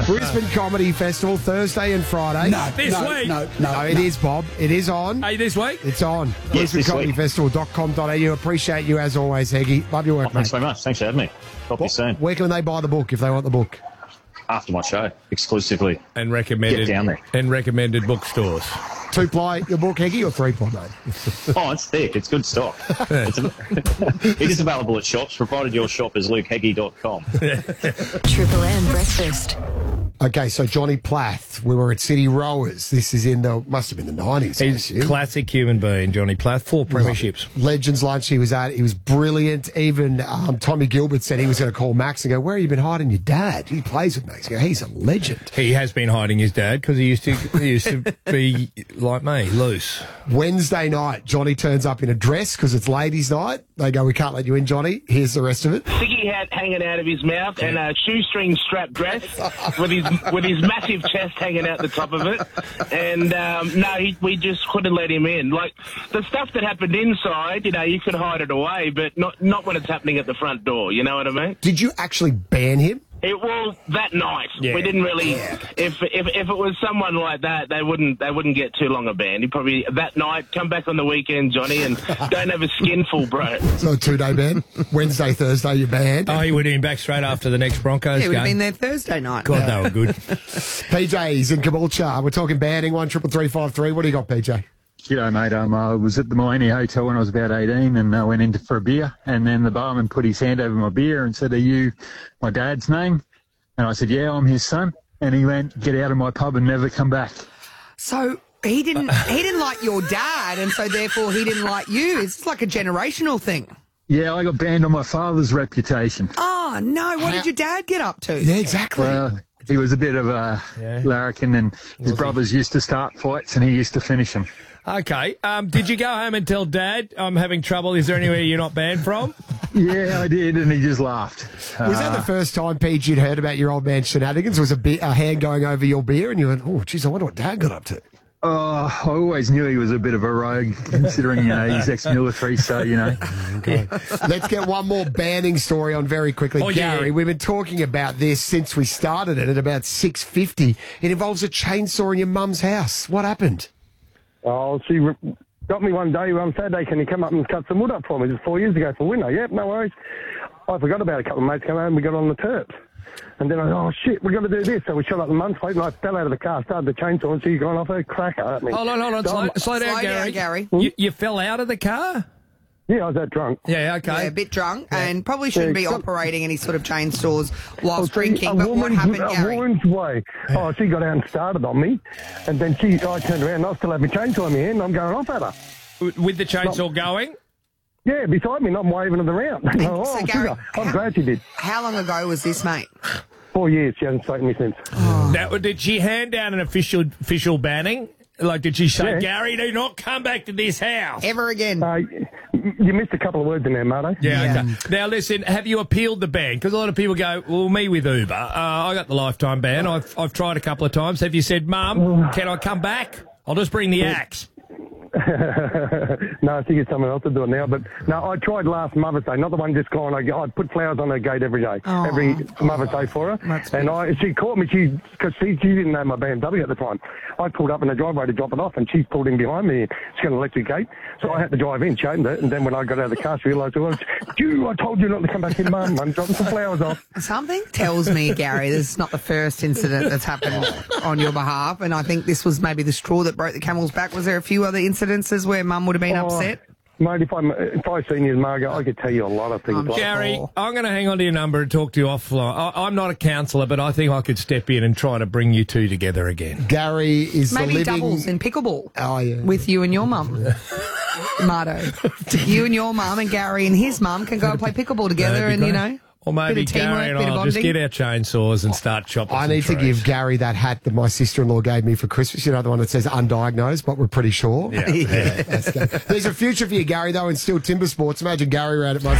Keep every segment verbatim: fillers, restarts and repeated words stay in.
Brisbane Comedy Festival, Thursday and Friday. No, This no, week? No, no, No, no. it is, Bob. It is on. Hey, this week? It's on. Yes, Brisbane this Comedy week. Festival dot com dot a u. Appreciate you as always, Heggie. Love your work, Oh, thanks mate. very much. Thanks for having me. Talk to you soon. Where can they buy the book if they want the book? After my show, exclusively. And recommended Get down there. and recommended bookstores. Two ply your book, Heggie, or three ply, mate? Oh, it's thick. It's good stock. It's a, it is available at shops, provided your shop is luke heggie dot com. Triple M Breakfast. Okay, so Johnny Plath, we were at City Rowers. This is in the, must have been the nineties. I He's assume. classic human being, Johnny Plath. Four premierships. Legends lunch he was at. He was brilliant. Even um, Tommy Gilbert said he was going to call Max and go, where have you been hiding your dad? He plays with Max. Go, he's a legend. He has been hiding his dad because he used to he used to be like me, loose. Wednesday night, Johnny turns up in a dress because it's ladies' night. They go, we can't let you in, Johnny. Here's the rest of it. Ciggy hat hanging out of his mouth and a shoestring strap dress with his with his massive chest hanging out the top of it. And um, no, he, we just couldn't let him in. Like the stuff that happened inside, you know, you could hide it away, but not not when it's happening at the front door. You know what I mean? Did you actually ban him? It was that night. Yeah. We didn't really. If if if it was someone like that, they wouldn't they wouldn't get too long a ban. He'd probably that night come back on the weekend, Johnny, and don't have a skinful, bro. So a two-day ban. Wednesday, Thursday, you're banned. Oh, he would have been back straight after the next Broncos He would game. have been there Thursday night. God, they were good. P J's in Caboolture. We're talking banning, one triple three five three. What do you got, P J? G'day, mate. Um, I was at the Millennium Hotel when I was about eighteen and I went in for a beer, and then the barman put his hand over my beer and said, "Are you my dad's name?" And I said, "Yeah, I'm his son." And he went, "Get out of my pub and never come back." So he didn't he didn't like your dad, and so therefore he didn't like you. It's like a generational thing. Yeah, I got banned on my father's reputation. Oh no! What did your dad get up to? Yeah, exactly. Well, he was a bit of a Yeah. larrikin, and his brothers used to start fights and he used to finish them. Okay. Um, did you go home and tell Dad, I'm having trouble? Is there anywhere you're not banned from? Yeah, I did, and he just laughed. Was that the first time, Pete, you'd heard about your old man's shenanigans? Was a, be- a hand going over your beer and you went, oh, geez, I wonder what Dad got up to? Oh, I always knew he was a bit of a rogue, considering, you know, he's ex-military, so, you know. Let's get one more banning story on very quickly. Oh, yeah. Gary, we've been talking about this since we started it at about six fifty. It involves a chainsaw in your mum's house. What happened? Oh, she re- got me one day on Saturday, can you come up and cut some wood up for me? Just four years ago for winter. Yep, no worries. I forgot about it. A couple of mates came home and we got on the turf. And then I oh, shit, we got to do this. So we shot up the mum's plate and I fell out of the car, started the chainsaw, and she gone off her cracker at me. Hold on, hold on. So Slow, I'm- slow down, Slow Gary. down, Gary. You, you fell out of the car? Yeah, I was that drunk. Yeah, okay. Yeah, a bit drunk, and probably shouldn't be Yeah, some- operating any sort of chainsaws whilst Oh, drinking. a But what woman's- happened, a Gary? woman's way. Oh, she got out and started on me. And then she, I turned around and I still had my chainsaw in my hand and I'm going off at her. With the chainsaw going? Yeah, beside me, and I'm waving her around. oh, so, sugar. Gary, I'm how- glad she did. How long ago was this, mate? Four years, she hasn't spoken to me since. Now, did she hand down an official official banning? Like, did she say, Yeah. Gary, do not come back to this house? Ever again? Uh, you missed a couple of words in there, Marto. Yeah, Yeah. okay. Now, listen, have you appealed the ban? Because a lot of people go, well, me with Uber. Uh, I got the lifetime ban. I've, I've tried a couple of times. Have you said, Mum, can I come back? I'll just bring the axe. No, I think it's someone else to do it now. But no, I tried last Mother's Day, not the one just gone. I, I put flowers on her gate every day, Oh. every Mother's Day for her. That's and I, she caught me, she because she, she didn't know my B M W at the time. I pulled up in the driveway to drop it off, and she pulled in behind me. She's got an electric gate, so I had to drive in. She opened it, and then when I got out of the car, she realised, well, you, I told you not to come back in, Mum. I'm dropping some flowers off. Something tells me, Gary, this is not the first incident that's happened on your behalf, and I think this was maybe the straw that broke the camel's back. Was there a few other incidences where Mum would have been Oh, upset? Mate, if, I'm, if I seen you, Margo, I could tell you a lot of things. I'm like Gary, Oh. I'm going to hang on to your number and talk to you offline. I, I'm not a counsellor, but I think I could step in and try to bring you two together again. Gary is Maybe the living... doubles in pickleball. Oh, yeah. With you and your mum. Marto. You and your mum and Gary and his mum can go and play pickleball together That'd be and, you great. know, Or maybe bit of teamwork, Gary and bit of I'll just bonding. get our chainsaws and start chopping I some need to trees. give Gary that hat that my sister-in-law gave me for Christmas. You know, the one that says undiagnosed, but we're pretty sure. Yeah. Yeah, that's good. There's a future for you, Gary, though, in steel timber sports. Imagine Gary around at my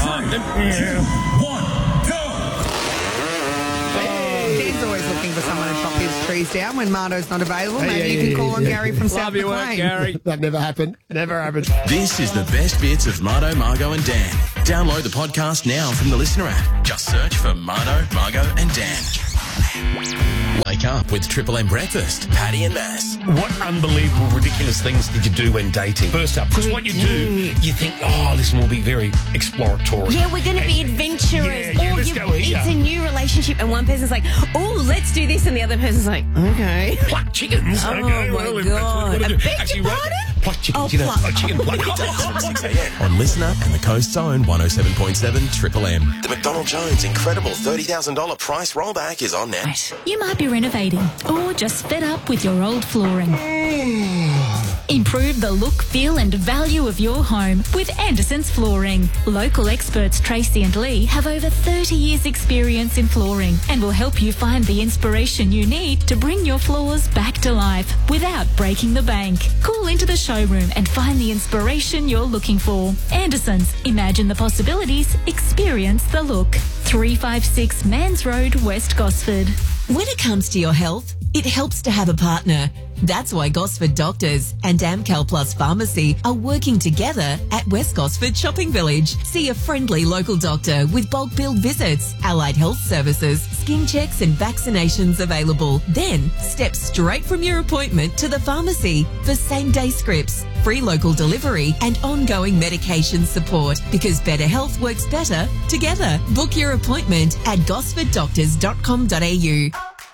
Dan's always looking for someone to chop his trees down when Marto's not available. Maybe yeah, you can yeah, call yeah, on yeah. Gary from South Love your work, McLean. Gary. That never happened. Never happened. This is the best bits of Marto, Margo and Dan. Download the podcast now from the Listener app. Just search for Marto, Margo and Dan. Wake up with Triple M Breakfast. Paddy and Mass. What unbelievable, ridiculous things did you do when dating? First up, because what you do, you think, oh, this will be very exploratory. Yeah, we're going to be adventurous. Yeah, yeah, or let's you, go here. it's a new relationship, and one person's like, oh, let's do this, and the other person's like, okay. Pluck chickens. Oh, okay, my well, if God. that's what we're I gonna do. beg Actually, your right, pardon? Pluck chickens, Oh, you know. pluck. Oh, chicken pluck. six a.m. On Listener and the Coast's Own one oh seven point seven Triple M. The McDonald Jones incredible thirty thousand dollars price rollback is on now. You might be renovating or just fed up with your old flooring. Improve the look, feel and value of your home with Anderson's Flooring. Local experts Tracy and Lee have over thirty years experience in flooring and will help you find the inspiration you need to bring your floors back to life without breaking the bank. Call into the showroom and find the inspiration you're looking for. Anderson's, imagine the possibilities, experience the look. three fifty-six Mans Road, West Gosford. When it comes to your health, it helps to have a partner. That's why Gosford Doctors and Amcal Plus Pharmacy are working together at West Gosford Shopping Village. See a friendly local doctor with bulk billed visits, allied health services, skin checks and vaccinations available. Then step straight from your appointment to the pharmacy for same-day scripts, free local delivery and ongoing medication support, because better health works better together. Book your appointment at gosford doctors dot com dot a u.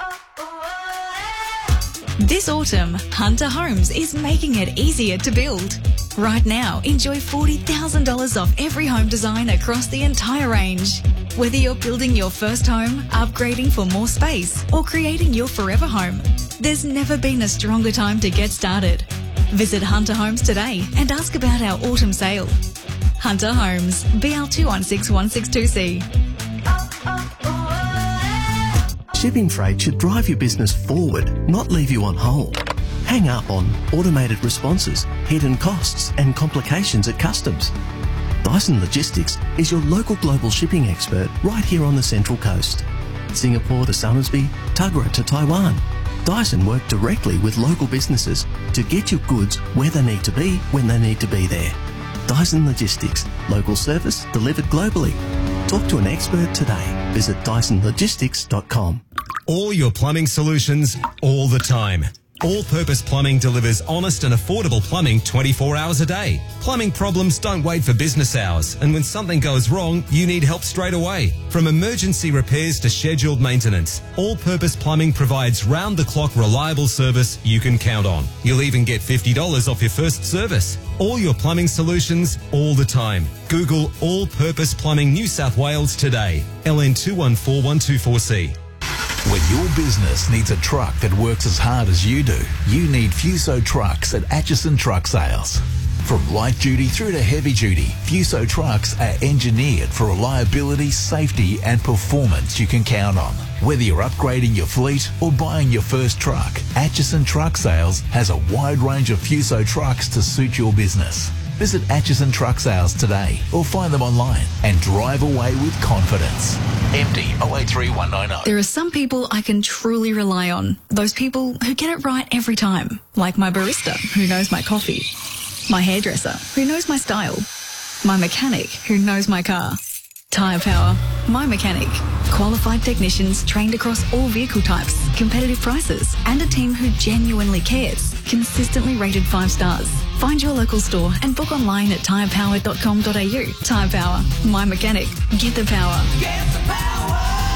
This autumn, Hunter Homes is making it easier to build. Right now, enjoy forty thousand dollars off every home design across the entire range. Whether you're building your first home, upgrading for more space, or creating your forever home, there's never been a stronger time to get started. Visit Hunter Homes today and ask about our autumn sale. Hunter Homes, B L two one six one six two C. Shipping freight should drive your business forward, not leave you on hold. Hang up on automated responses, hidden costs and complications at customs. Dyson Logistics is your local global shipping expert right here on the Central Coast. Singapore to Somersby, Tuggerah to Taiwan. Dyson work directly with local businesses to get your goods where they need to be when they need to be there. Dyson Logistics, local service delivered globally. Talk to an expert today. Visit dyson logistics dot com. All your plumbing solutions, all the time. All-Purpose Plumbing delivers honest and affordable plumbing twenty-four hours a day. Plumbing problems don't wait for business hours, and when something goes wrong, you need help straight away. From emergency repairs to scheduled maintenance, All-Purpose Plumbing provides round-the-clock reliable service you can count on. You'll even get fifty dollars off your first service. All your plumbing solutions, all the time. Google All-Purpose Plumbing New South Wales today. L N two one four one two four C. When your business needs a truck that works as hard as you do, you need Fuso trucks at Atchison Truck Sales. From light duty through to heavy duty, Fuso trucks are engineered for reliability, safety and performance you can count on. Whether you're upgrading your fleet or buying your first truck, Atchison Truck Sales has a wide range of Fuso trucks to suit your business. Visit Atchison Truck Sales today or find them online and drive away with confidence. M D oh eight three one nine oh. There are some people I can truly rely on. Those people who get it right every time. Like my barista, who knows my coffee. My hairdresser, who knows my style. My mechanic, who knows my car. Tyre Power, my mechanic. Qualified technicians trained across all vehicle types, competitive prices, and a team who genuinely cares. Consistently rated five stars. Find your local store and book online at tyre power dot com dot a u. Tyre Power, my mechanic. Get the power. Get the power!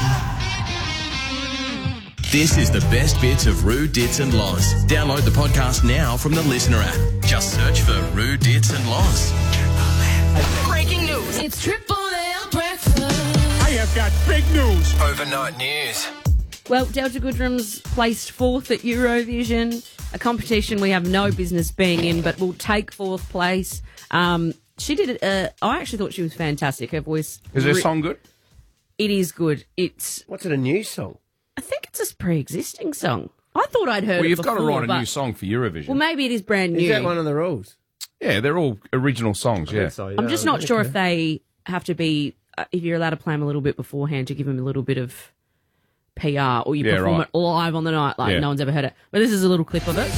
This is the best bits of Roo, Dits and Loz. Download the podcast now from the Listener app. Just search for Roo, Dits and Loz. Breaking news. It's Triple M Breakfast. I have got big news. Overnight news. Well, Delta Goodrum's placed fourth at Eurovision, a competition we have no business being in, but will take fourth place. Um, she did it. Uh, I actually thought she was fantastic. Her voice. Is her re- song good? It is good. It's. What's it, a new song? I think it's a pre-existing song. I thought I'd heard Well, it you've before, got to write a but- new song for Eurovision. Well, maybe it is brand new. Is that one of the rules? Yeah, they're all original songs, yeah. so, yeah. I'm just not sure if they have to be, uh, if you're allowed to play them a little bit beforehand to give them a little bit of P R, or you Yeah, perform right. it live on the night like Yeah. no one's ever heard it. But this is a little clip of it.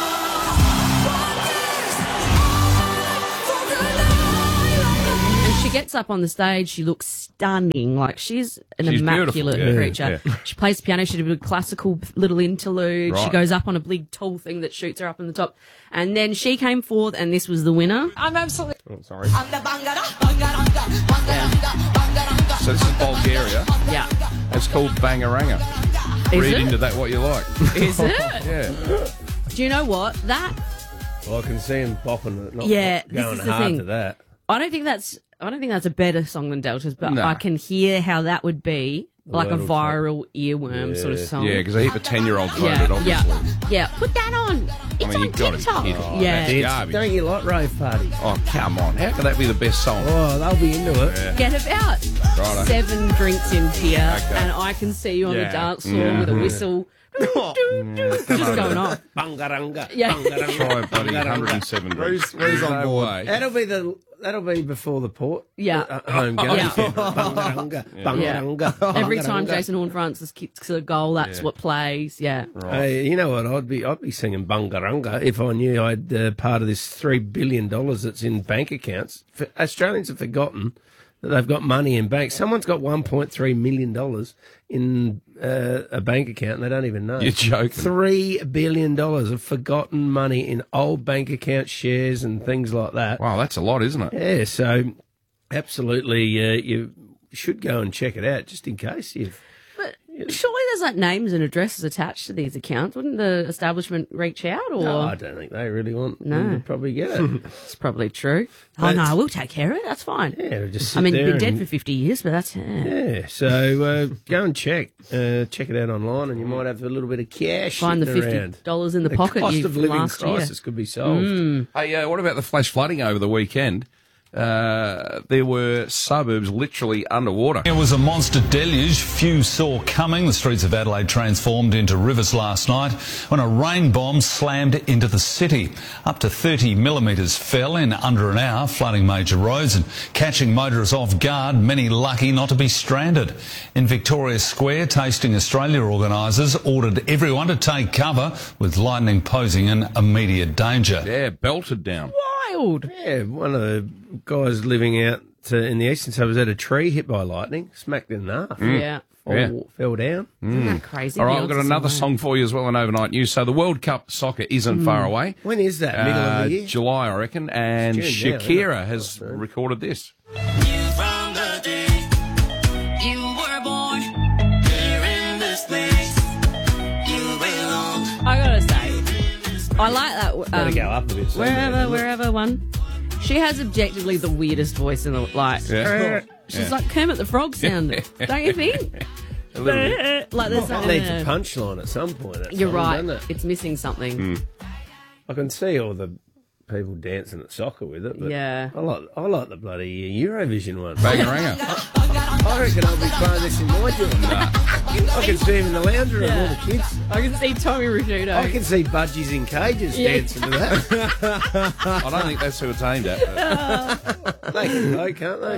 And she gets up on the stage. She looks stunning. Like, she's an She's immaculate beautiful. Yeah, creature. yeah. She plays piano. She did a classical little interlude. She Right. goes up on a big tall thing that shoots her up in the top. And then she came forth, and this was the winner. I'm absolutely... Oh, sorry. I'm the So this is Bulgaria. Yeah. It's called Bangaranga. Is Read it? into that what you like. Is it? Yeah. Do you know what? That... Well, I can see him bopping it. Not Yeah, this going is the hard thing. to that. I don't think that's... I don't think that's a better song than Delta's, but No. I can hear how that would be like a Well, viral earworm sort of song. Yeah, because a heap of ten-year-olds voted, Yeah, obviously. yeah, yeah. Put that on. It's I mean, on you got to TikTok. be kidding. Oh, yeah. that's garbage. Don't you like rave parties? Oh, come on. How could that be the best song? Oh, they'll be into it. Yeah. Get about Righto. seven drinks in here, Okay. and I can see you on Yeah. the dance floor Yeah. with a Mhm. whistle. Just going off. Bungaranga. Yeah. Bungaranga. Try bloody Bungaranga. one hundred seven drinks. Who's- who's on No board? way. That'll be the. That'll be before the port. Yeah. Uh, home game. Yeah. Bungaranga. Bungaranga. Yeah. Every time Bungaranga. Jason Horne-Francis kicks a goal, that's Yeah. what plays. Yeah. Hey, you know what? I'd be I'd be singing Bungaranga if I knew I'd uh, part of this three billion dollars that's in bank accounts. For, Australians have forgotten that they've got money in banks. Someone's got one point three million dollars in uh, a bank account and they don't even know. You're joking. Three billion dollars of forgotten money in old bank account shares and things like that. Wow, that's a lot, isn't it? Yeah, so absolutely, uh, you should go and check it out just in case you've. But surely there's like names and addresses attached to these accounts. Wouldn't the establishment reach out? Or No, I don't think they really want No. them to probably get it. It's probably true. Oh But- no, we'll take care of it. That's fine. Yeah, just sit I mean, there been dead and- for fifty years, but that's yeah. Yeah, so uh, go and check, uh, check it out online, and you might have a little bit of cash. Find the sitting fifty around. dollars in the pocket cost you of living last year. crisis could be solved. Mm. Hey, uh, what about the flash flooding over the weekend? Uh, there were suburbs literally underwater. It was a monster deluge few saw coming. The streets of Adelaide transformed into rivers last night when a rain bomb slammed into the city. Up to thirty millimetres fell in under an hour, flooding major roads and catching motorists off guard, many lucky not to be stranded. In Victoria Square, Tasting Australia organisers ordered everyone to take cover, with lightning posing an immediate danger. Yeah, belted down. Wild. Yeah, one of the guys living out uh, in the eastern suburbs had a tree hit by lightning, smacked it in half. Mm. Yeah. All Yeah. fell down. Isn't that crazy? All right, The we've got odds are another so song for you as well in overnight news. So the World Cup soccer isn't Mm. far away. When is that? Middle of Uh, the year? July, I reckon. And It's June now, isn't Shakira it? has recorded this. From the day you were born, here in this place, you belong. I gotta say, I like that. Um, Gotta go up a bit, so Wherever, doesn't it? wherever one. She has objectively the weirdest voice in the like. Yeah. uh, she's Yeah. like Kermit the Frog sound, don't you think? A little bit. Like there's It something. needs a punchline at some point. that You're song, right. doesn't it? It's missing something. I can see all the people dancing at soccer with it, but Yeah. I like I like the bloody Eurovision one. Bangaranga. I reckon I'll be playing this in my joint. I can see him in the lounge room, all the kids. I can see Tommy Risciuto. I can see budgies in cages Yeah. dancing to that. I don't think that's who it's aimed at. but- They can go, can't they?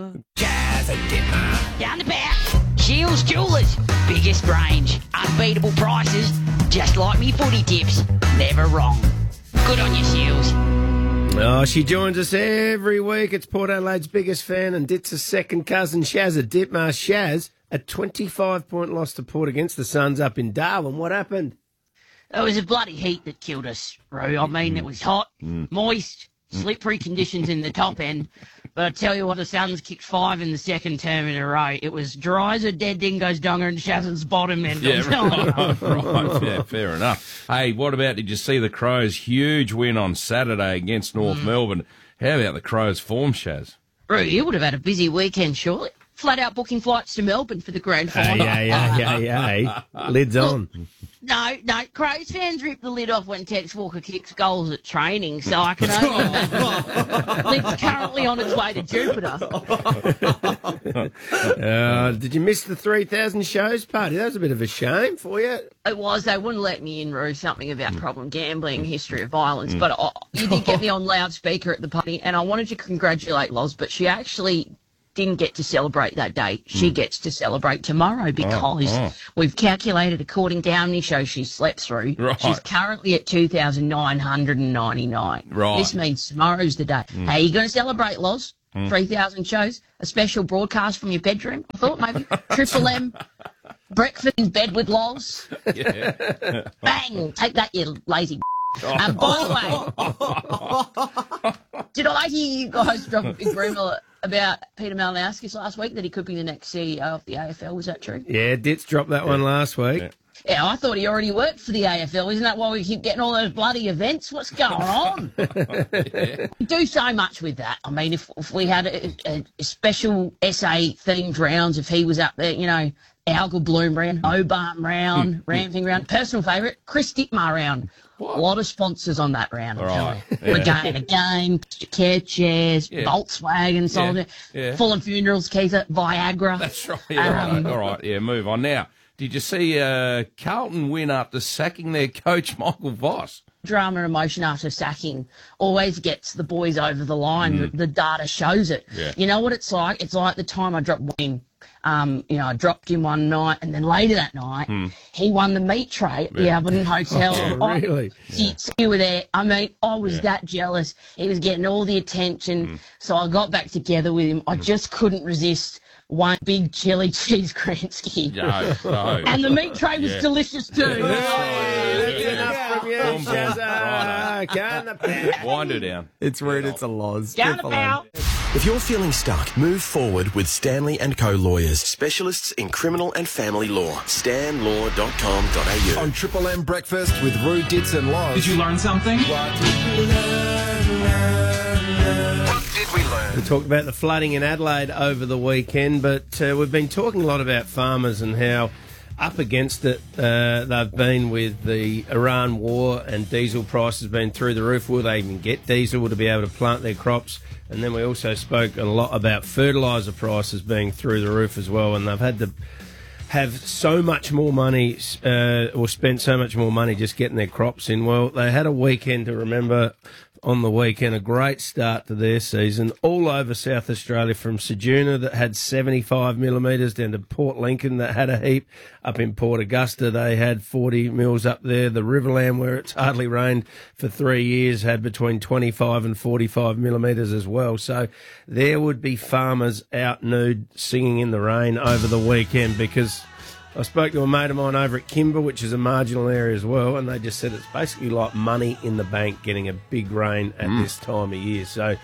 Down the back, Shields Jewelers. Biggest range, unbeatable prices, just like me footy tips. Never wrong. Good on you, Shields. Oh, she joins us every week. It's Port Adelaide's biggest fan and Ditz's second cousin, Shaz at Ditmar. Shaz, a twenty-five point loss to Port against the Suns up in Darwin. What happened? It was a bloody heat that killed us, Roo. I mean, it was hot, moist, slippery conditions in the top end. But I tell you what, the Suns kicked five in the second term in a row. It was dry as a dead dingo's donger in Shaz's bottom end. Yeah, I'm telling you. right, right. Yeah, fair enough. Hey, what about, did you see the Crows' huge win on Saturday against North Melbourne? How about the Crows' form, Shaz? Roo, you would have had a busy weekend, surely. Flat out booking flights to Melbourne for the grand Hey, final. hey, hey, hey, hey. Lids on. No, no, Crows fans rip the lid off when Tex Walker kicks goals at training, so I can only imagine. It's currently on its way to Jupiter. Uh, did you miss the three thousand shows party? That was a bit of a shame for you. It was, they wouldn't let me in, Roo, something about problem gambling, history of violence, but I, you did get me on loudspeaker at the party, and I wanted to congratulate Loz, but she actually didn't get to celebrate that day. She gets to celebrate tomorrow because oh. we've calculated, according to how many shows she's slept through, Right. she's currently at two thousand nine hundred ninety-nine. Right. This means tomorrow's the day. How are you going to celebrate, Loz? Hmm. three thousand shows, a special broadcast from your bedroom. I thought maybe Triple M, breakfast in bed with Loz. Yeah. Bang! Take that, you lazy. Um, by the way, did I hear you guys drop a big rumour about Peter Malinowskis last week that he could be the next C E O of the A F L? Was that true? Yeah, Ditz dropped that one last week. Yeah. Yeah, I thought he already worked for the A F L. Isn't that why we keep getting all those bloody events? What's going on? We do so much with that. I mean, if, if we had a, a, a special S A themed rounds, if he was up there, you know, Algal Bloom round, Hobart round, Ramping round. Personal favourite, Chris Dittmar round. What? A lot of sponsors on that round. All right. We're Yeah. going again, care chairs, Yeah. Volkswagen, solid, Yeah. Yeah. Fulham Funerals, Keitha, Viagra. That's right. Yeah, Um, all right. All right. Yeah, move on. Now, did you see uh, Carlton win after sacking their coach, Michael Voss? Drama and emotion after sacking always gets the boys over the line. Mm. The, the data shows it. Yeah. You know what it's like? It's like the time I dropped Wayne. Um, you know, I dropped him one night, and then later that night, Mm. he won the meat tray at the Yeah. Aberdeen Hotel. Oh, I- really? you, you were there. I mean, I was Yeah. that jealous. He was getting all the attention. Mm. So I got back together with him. I just couldn't resist one big chili cheese Kransky. No, no. And the meat tray was Yeah. delicious too. Enough from you, Boom, boom. Shazza. Can the Wind her down. It's rude, it's a Loz. Down Triple the M. bow. If you're feeling stuck, move forward with Stanley and Co Lawyers, specialists in criminal and family law. stan law dot com dot a u. On Triple M Breakfast with Rue, Ditz and Loz. Did you learn something? What did we learn? What did we learn? We talked about the flooding in Adelaide over the weekend, but uh, we've been talking a lot about farmers and how up against it uh, they've been with the Iran war, and diesel prices been through the roof. Will they even get diesel to be able to plant their crops? And then we also spoke a lot about fertiliser prices being through the roof as well, and they've had to have so much more money uh, or spent so much more money just getting their crops in. Well, they had a weekend to remember on the weekend, a great start to their season all over South Australia, from Ceduna that had seventy-five millimetres down to Port Lincoln that had a heap. Up in Port Augusta they had forty mils up there. The Riverland, where it's hardly rained for three years, had between twenty-five and forty-five millimetres as well. So there would be farmers out nude singing in the rain over the weekend, because I spoke to a mate of mine over at Kimber, which is a marginal area as well, and they just said it's basically like money in the bank getting a big rain at Mm. this time of year. So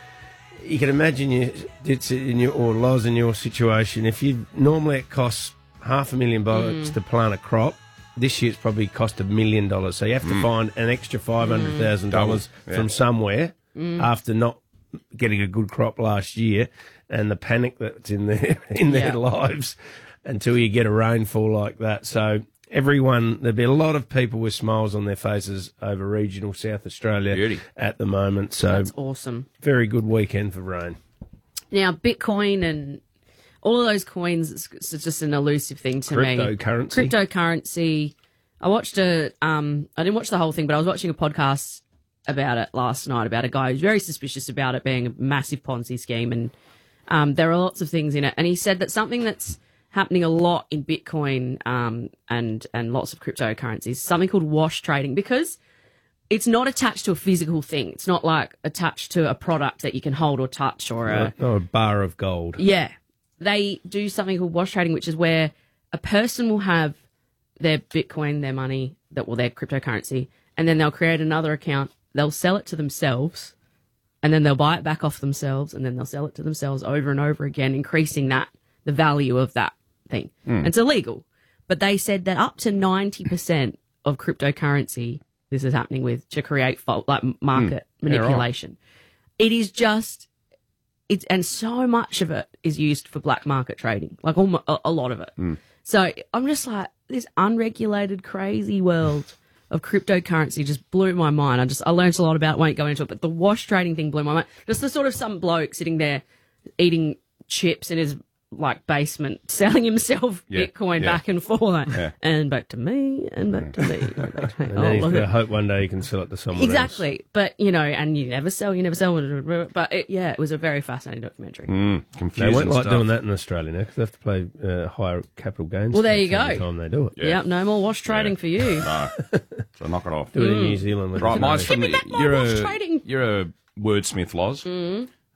you can imagine you, it's in your, or Loz, in your situation, if you normally it costs half a million bucks Mm. to plant a crop, this year it's probably cost a million dollars. So you have to Mm. find an extra five hundred thousand dollars Double, yeah. from somewhere Mm. after not getting a good crop last year, and the panic that's in their in their Yeah. lives until you get a rainfall like that. So everyone, there'll be a lot of people with smiles on their faces over regional South Australia Beauty. at the moment. So That's awesome. very good weekend for rain. Now, Bitcoin and all of those coins, it's, it's just an elusive thing to me. Cryptocurrency. Cryptocurrency. I watched a, um, I didn't watch the whole thing, but I was watching a podcast about it last night about a guy who's very suspicious about it being a massive Ponzi scheme. And um, there are lots of things in it. And he said that something that's happening a lot in Bitcoin um, and, and lots of cryptocurrencies, something called wash trading, because it's not attached to a physical thing. It's not like attached to a product that you can hold or touch or a, Or a bar of gold. yeah. They do something called wash trading, which is where a person will have their Bitcoin, their money, that well, their cryptocurrency, and then they'll create another account. They'll sell it to themselves, and then they'll buy it back off themselves, and then they'll sell it to themselves over and over again, increasing that, the value of that thing. Mm. It's illegal. But they said that up to ninety percent of cryptocurrency, this is happening with, to create fault, like market Mm. Yeah, right. manipulation. It is just, it's, and so much of it is used for black market trading, like almo- a, a lot of it. Mm. So I'm just like, this unregulated, crazy world of cryptocurrency just blew my mind. I just, I learned a lot about it, won't go into it, but the wash trading thing blew my mind. Just the sort of some bloke sitting there eating chips in his like basement, selling himself Yeah, Bitcoin yeah. back and forth, Yeah. and back to me, and back to me, and back to me. And Oh, then he's look got to at- hope one day you can sell it to someone exactly. But, you know, and you never sell, you never sell. But, it, yeah, it was a very fascinating documentary. Mm, else. They confusing won't like stuff. doing that in Australia now, because they have to play uh, higher capital gains. Well, there tax you go. every time they do it. Yeah, no more wash trading for you. No. So knock it off. Do it in Mm. New Zealand. let Right, us mine's know. from Give me the, back my you're wash a trading. you're a wordsmith, Loz. Mm.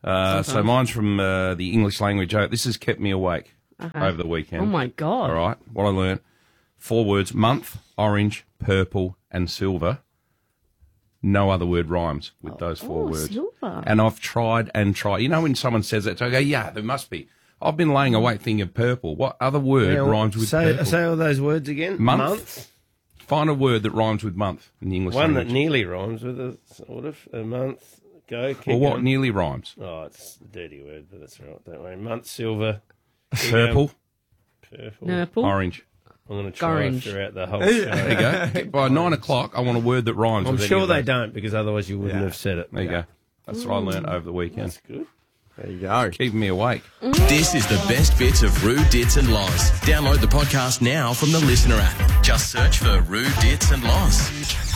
Uh, so Sometimes. mine's from uh, the English language. Uh, This has kept me awake Okay. over the weekend. Oh, my God. All right, what I learned. Four words: month, orange, purple, and silver. No other word rhymes with those four oh, words. silver. And I've tried and tried. You know when someone says that, I go, yeah, there must be. I've been laying awake thinking purple. What other word Yeah, rhymes with say, purple? Say all those words again. Month. Find a word that rhymes with month in the English One language. that nearly rhymes with a sort of a month. Go. Keep Well, what going. nearly rhymes? Oh, it's a dirty word, but that's right. Don't worry. Month, silver, Purple. purple, Purple. Orange. I'm going to try Orange. throughout the whole show. There you go. By nine o'clock, I want a word that rhymes I'm with any sure of they those. don't, because otherwise you wouldn't Yeah. have said it. There you go. That's what I learned over the weekend. That's good. There you go. Keeping me awake. This is the best bits of Roo, Dits and Loz. Download the podcast now from the Listener app. Just search for Roo, Dits and Loz.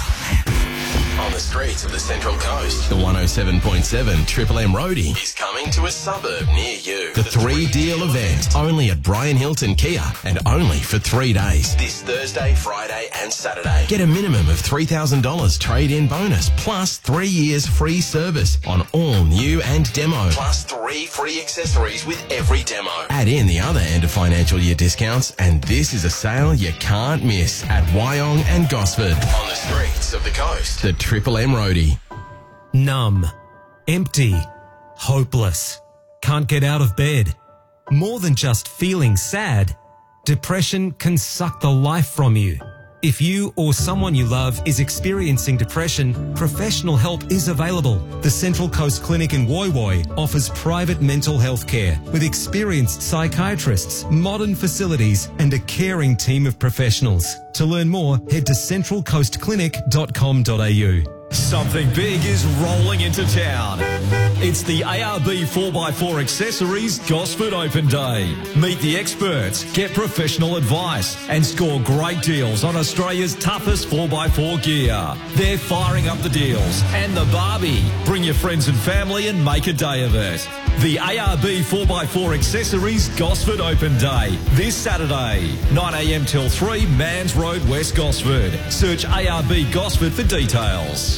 On the streets of the Central Coast, the one oh seven point seven Triple M Roadie is coming to a suburb near you. The Three Deal event, only at Brian Hilton Kia, and only for three days. This Thursday, Friday and Saturday. Get a minimum of three thousand dollars trade-in bonus, plus three years free service on all new and demo. Plus three free accessories with every demo. Add in the other end of financial year discounts, and this is a sale you can't miss at Wyong and Gosford. On the streets of the coast, the Triple M Roadie. Numb, empty, hopeless, can't get out of bed. More than just feeling sad, depression can suck the life from you. If you or someone you love is experiencing depression, professional help is available. The Central Coast Clinic in Woy Woy offers private mental health care with experienced psychiatrists, modern facilities, and a caring team of professionals. To learn more, head to central coast clinic dot com dot a u. Something big is rolling into town. It's the A R B four by four Accessories Gosford Open Day. Meet the experts, get professional advice, and score great deals on Australia's toughest four by four gear. They're firing up the deals and the Barbie. Bring your friends and family and make a day of it. The A R B four by four Accessories Gosford Open Day, this Saturday, nine a m till three, Mans Road, West Gosford. Search A R B Gosford for details.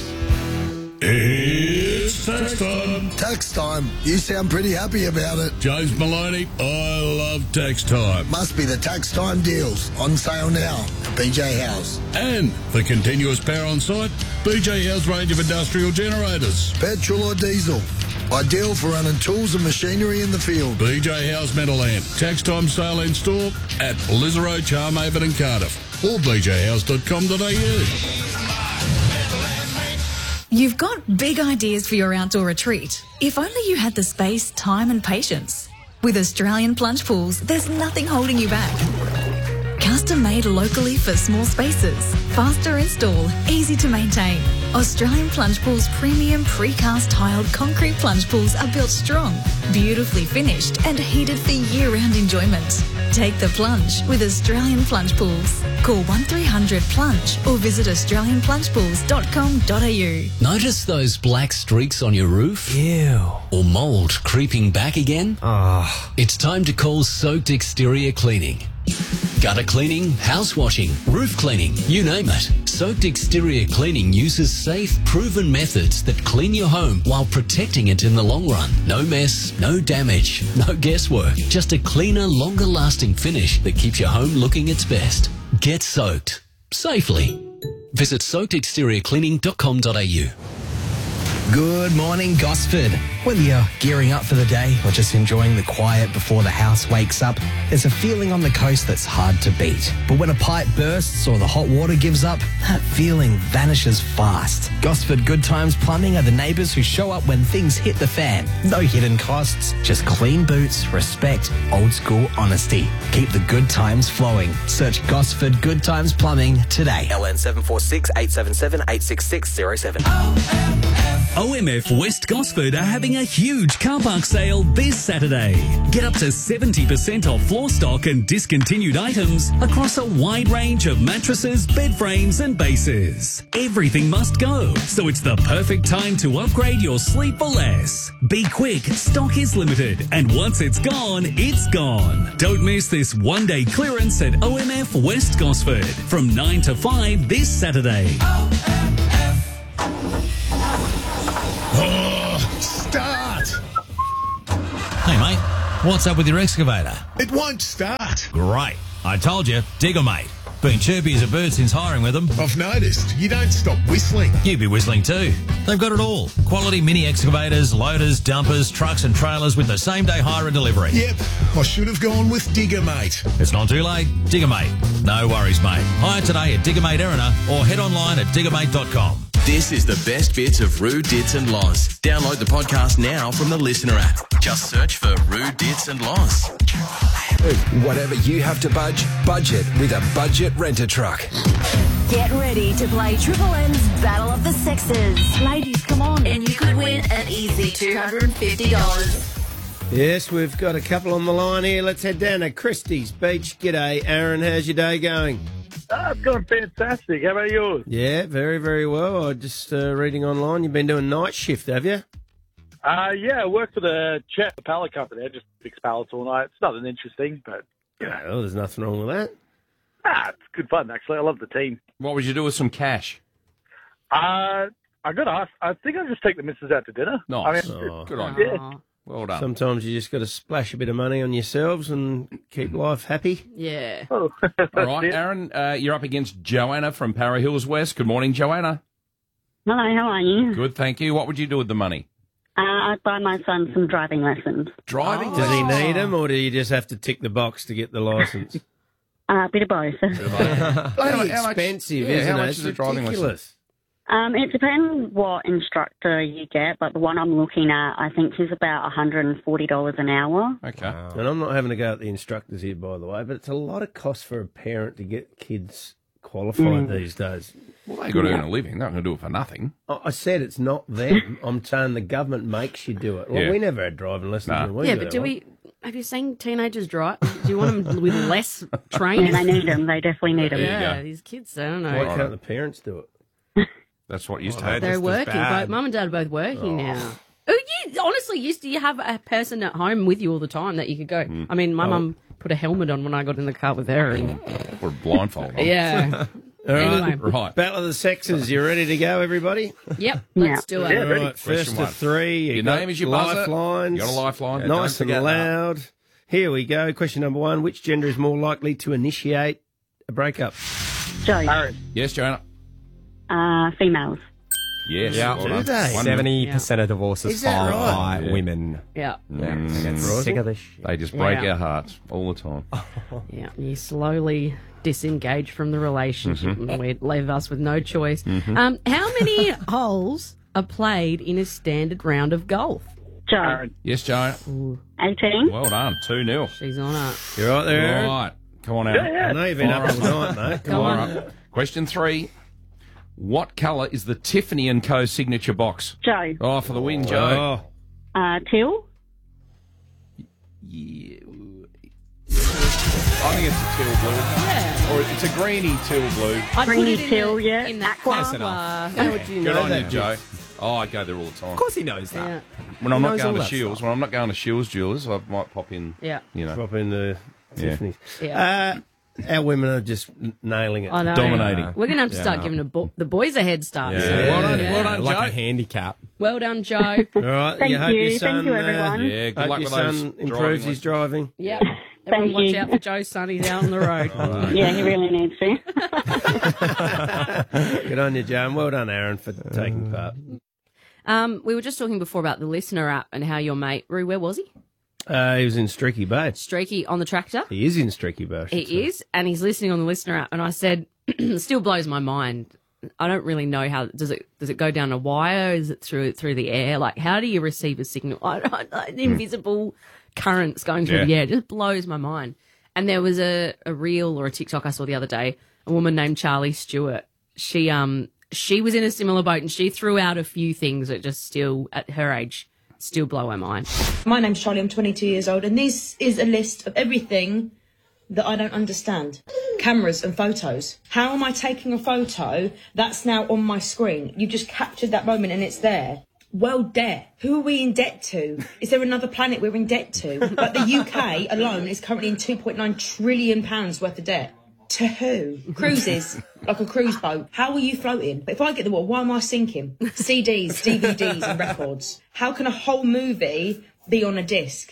It's tax time. Tax time. You sound pretty happy about it. James Maloney, I love tax time. Must be the tax time deals on sale now at B J House. And for continuous power on site, B J House range of industrial generators. Petrol or diesel. Ideal for running tools and machinery in the field. B J House Meadowland. Tax time sale in store at Lizero, Charmhaven and Cardiff. Or b j house dot com dot a u. You've got big ideas for your outdoor retreat. If only you had the space, time and patience. With Australian Plunge Pools, there's nothing holding you back. Custom made locally for small spaces. Faster install, easy to maintain. Australian Plunge Pools premium precast tiled concrete plunge pools are built strong, beautifully finished and heated for year-round enjoyment. Take the plunge with Australian Plunge Pools. Call one three hundred plunge or visit australian plunge pools dot com dot a u. Notice those black streaks on your roof? Ew. Or mould creeping back again? Ah. It's time to call Soaked Exterior Cleaning. Gutter cleaning, house washing, roof cleaning, you name it. Soaked Exterior Cleaning uses safe, proven methods that clean your home while protecting it in the long run. No mess, no damage, no guesswork. Just a cleaner, longer lasting finish that keeps your home looking its best. Get soaked. Safely. Visit soaked exterior cleaning dot com dot a u. Good morning, Gosford. Whether you're gearing up for the day or just enjoying the quiet before the house wakes up, there's a feeling on the coast that's hard to beat. But when a pipe bursts or the hot water gives up, that feeling vanishes fast. Gosford Good Times Plumbing are the neighbours who show up when things hit the fan. No hidden costs, just clean boots, respect, old school honesty. Keep the good times flowing. Search Gosford Good Times Plumbing today. L N seven four six, eight seven seven, eight six six zero seven. O M F West Gosford are having a huge car park sale this Saturday. Get up to seventy percent off floor stock and discontinued items across a wide range of mattresses, bed frames and bases. Everything must go, so it's the perfect time to upgrade your sleep for less. Be quick, stock is limited, and once it's gone, it's gone. Don't miss this one-day clearance at O M F West Gosford from nine to five this Saturday. Oh, start! Hey, mate, what's up with your excavator? It won't start. Great. I told you, Digger, mate. Been chirpy as a bird since hiring with them. I've noticed. You don't stop whistling. You'd be whistling too. They've got it all. Quality mini excavators, loaders, dumpers, trucks and trailers with the same day hire and delivery. Yep, I should have gone with Digger, mate. It's not too late. Digger, mate. No worries, mate. Hire today at Digger Mate Erina or head online at digger mate dot com. This is the best bits of Roo, Dits and Loz. Download the podcast now from the Listener app. Just search for Roo, Dits and Loz. Whatever you have to budge, budget with a budget renter truck. Get ready to play Triple M's Battle of the Sexes. Ladies, come on. And you could win an easy two hundred fifty dollars. Yes, we've got a couple on the line here. Let's head down to Christie's Beach. G'day, Aaron. How's your day going? Oh, it's going fantastic. How about yours? Yeah, very, very well. I just uh, reading online. You've been doing night shift, have you? Uh, yeah, I work for the Chet the pallet company. I just fix pallets all night. It's nothing interesting, but you know. Well, there's nothing wrong with that. Ah, it's good fun, actually. I love the team. What would you do with some cash? Uh, I got to ask. I think I'll just take the missus out to dinner. Nice. I mean, Oh. Good on yeah. you. Well done. Sometimes you just got to splash a bit of money on yourselves and keep life happy. Yeah. Oh, All right, Aaron, uh, you're up against Joanna from Para Hills West. Good morning, Joanna. Hello, how are you? Good, thank you. What would you do with the money? Uh, I'd buy my son some driving lessons. Driving Does he need them, or do you just have to tick the box to get the licence? Uh, a bit of both. Bloody How much- expensive, yeah, isn't how it? much It's is a driving lesson? ridiculous. um, it depends what instructor you get, but the one I'm looking at, I think, is about one hundred forty dollars an hour. Okay. And I'm not having to go at the instructors here, by the way, but it's a lot of cost for a parent to get kids qualified Mm. these days. Well, they got to earn a living. They're not going to do it for nothing. I I said it's not them. I'm saying the government makes you do it. Well, Yeah. we never had driving lessons Nah. when we Yeah, got but do one. we? Have you seen teenagers drive? Do you want them with less Yeah, training? they need them. They definitely need them. There you Yeah, go. these kids. I don't know. Why can't the parents do it? That's what used to Well, happen. They're just as working. bad. Both mum and dad are both working Oh. now. Oh, you honestly used to you have a person at home with you all the time that you could go. I mean, my Oh. mum put a helmet on when I got in the car with her. And, Or a blindfold on. yeah. All right. Anyway. Right. Battle of the Sexes. You ready to go, everybody? Yep. Let's do it. Yeah, All ready. right, first Question to one. try. You Your got name is your buzzer. lifelines. You got a lifeline. Nice don't and forget that. loud. Here we go. Question number one. Which gender is more likely to initiate a breakup? Joe, Aaron. Yes, Joanna. uh, females. Yes. Yeah. well Do done. they? One- Seventy percent of divorces Is that filed right? by Yeah. women. Yeah. Yeah, Mm. they get Right. sick of this shit. They just break Yeah. our hearts all the time. Yeah. You slowly disengage from the relationship and we leave us with no choice. Um, how many holes are played in a standard round of golf? Joe, Aaron. Yes, Joanna. eighteen. Well done. two nil. She's on it. You right there, Aaron? Right. Come on, Aaron. Yeah, I know you've been Fire up all up. night, mate. Come Fire on. up. Question three. What colour is the Tiffany and Co. signature box? Joe, Oh, for the win, Joe. Oh, uh, teal. Yeah. I think it's a teal blue. Yeah. Or it's a greeny teal blue. I'd put Greeny it in teal, the, yeah. in the Aqua. Close aqua. enough. how would you Good know on that, you, Joe. Oh, I go there all the time. Of course he knows that. Yeah. When I'm He not knows going all to that Shields, stuff. when I'm not going to Shields Jewelers, I might pop in, Yeah. you know. Drop in the Yeah. Tiffany's. Yeah. Uh, our women are just n- nailing it. I know. Dominating. We're going to have to start Yeah. giving the, bo- the boys a head start. Yeah. soon. Well done, Yeah. well done, Like Joe. a handicap. Well done, Joe. All right. Thank you hope you. your Thank son, you, uh, everyone. Yeah, good hope luck your with those son driving improves his lessons. driving. Yep. Everyone watch you. out for Joe's son. He's out on the road. Yeah, he really needs to. Good on you, Joe. And well done, Aaron, for taking part. Um, we were just talking before about the listener app and how your mate, Roo, where was he? Uh, he was in Streaky Bay. Streaky on the tractor. He is in Streaky Bay. I should say. He is, and he's listening on the listener app. And I said, it still blows my mind. I don't really know how does it does it go down a wire? Is it through through the air? Like, how do you receive a signal? I don't know, invisible currents going through Yeah. the air. It just blows my mind. And there was a, a reel or a TikTok I saw the other day. A woman named Charlie Stewart. She um she was in a similar boat and she threw out a few things that just still at her age still blow her mind. My name's Charlie, I'm twenty-two years old, and this is a list of everything that I don't understand. Cameras and photos. How am I taking a photo that's now on my screen? You just captured that moment and it's there. World debt. Who are we in debt to? Is there another planet we're in debt to? Like the U K alone is currently in two point nine trillion pounds worth of debt. To who? Cruises, like a cruise boat. How are you floating? If I get the water, why am I sinking? C Ds, D V Ds, and records. How can a whole movie be on a disc?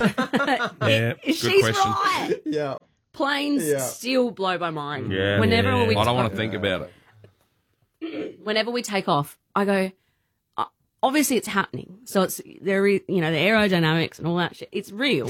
Yeah, She's Good question. right. Yeah. Planes Yeah. still blow my mind. Yeah. Whenever yeah. we I don't want talk- to think about it. whenever we take off, I go, uh, obviously it's happening. So it's, there is, you know, the aerodynamics and all that shit. It's real.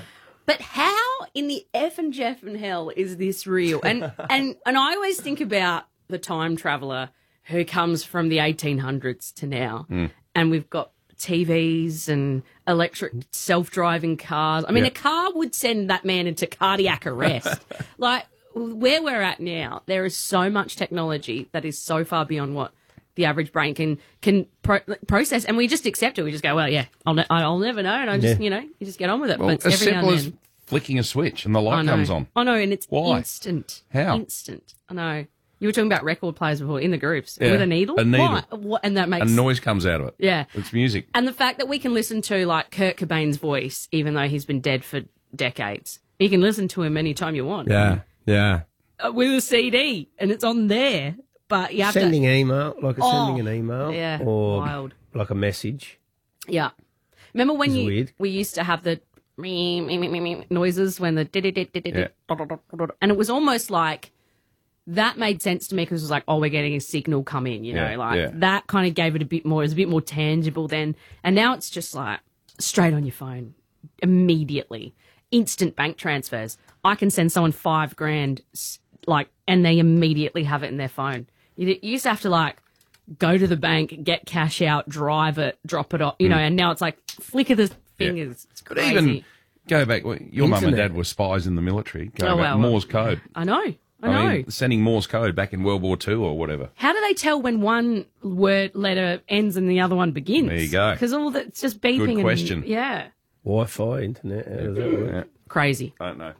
But how in the F and Jeff and hell is this real? And, and, and I always think about the time traveler who comes from the eighteen hundreds to now. Mm. And we've got T Vs and electric self-driving cars. I mean, Yeah. a car would send that man into cardiac arrest. Like, where we're at now, there is so much technology that is so far beyond what the average brain can can pro- process, and we just accept it. We just go, well, yeah, I'll ne- I'll never know, and I just Yeah. you know you just get on with it. Well, but as every now simple and as then, flicking a switch and the I light know. comes on. I know, and it's Why? instant. How? Instant. I know. You were talking about record players before in the groups Yeah, with a needle. a needle. Why? What? And that makes And noise comes out of it. Yeah. It's music. And the fact that we can listen to like Kurt Cobain's voice, even though he's been dead for decades, you can listen to him anytime you want. Yeah, yeah. Uh, with a C D, and it's on there. But you have Sending to. an email, like a Oh, sending an email, yeah, or wild. like a message. Yeah. Remember when It's you weird. we used to have the me, me, me, me, me noises when the did it did it Yeah. and it was almost like that made sense to me because it was like, oh, we're getting a signal come in, you know, Yeah, like yeah. that kind of gave it a bit more. It was a bit more tangible then, and now it's just like straight on your phone immediately, instant bank transfers. I can send someone five grand, s- like, and they immediately have it in their phone. You, you used to have to like go to the bank, get cash out, drive it, drop it off, you know, Mm. and now it's like flick of the fingers. It's But crazy. even go back, well, your mum and Internet. dad were spies in the military. Go Oh, back, well, Morse code. I know, I know. mean, sending Morse code back in World War Two or whatever. How do they tell when one word letter ends and the other one begins? There you go. Because all that it's just beeping. Good and- question. yeah, Wi-Fi, internet, how does that work? crazy. I don't know.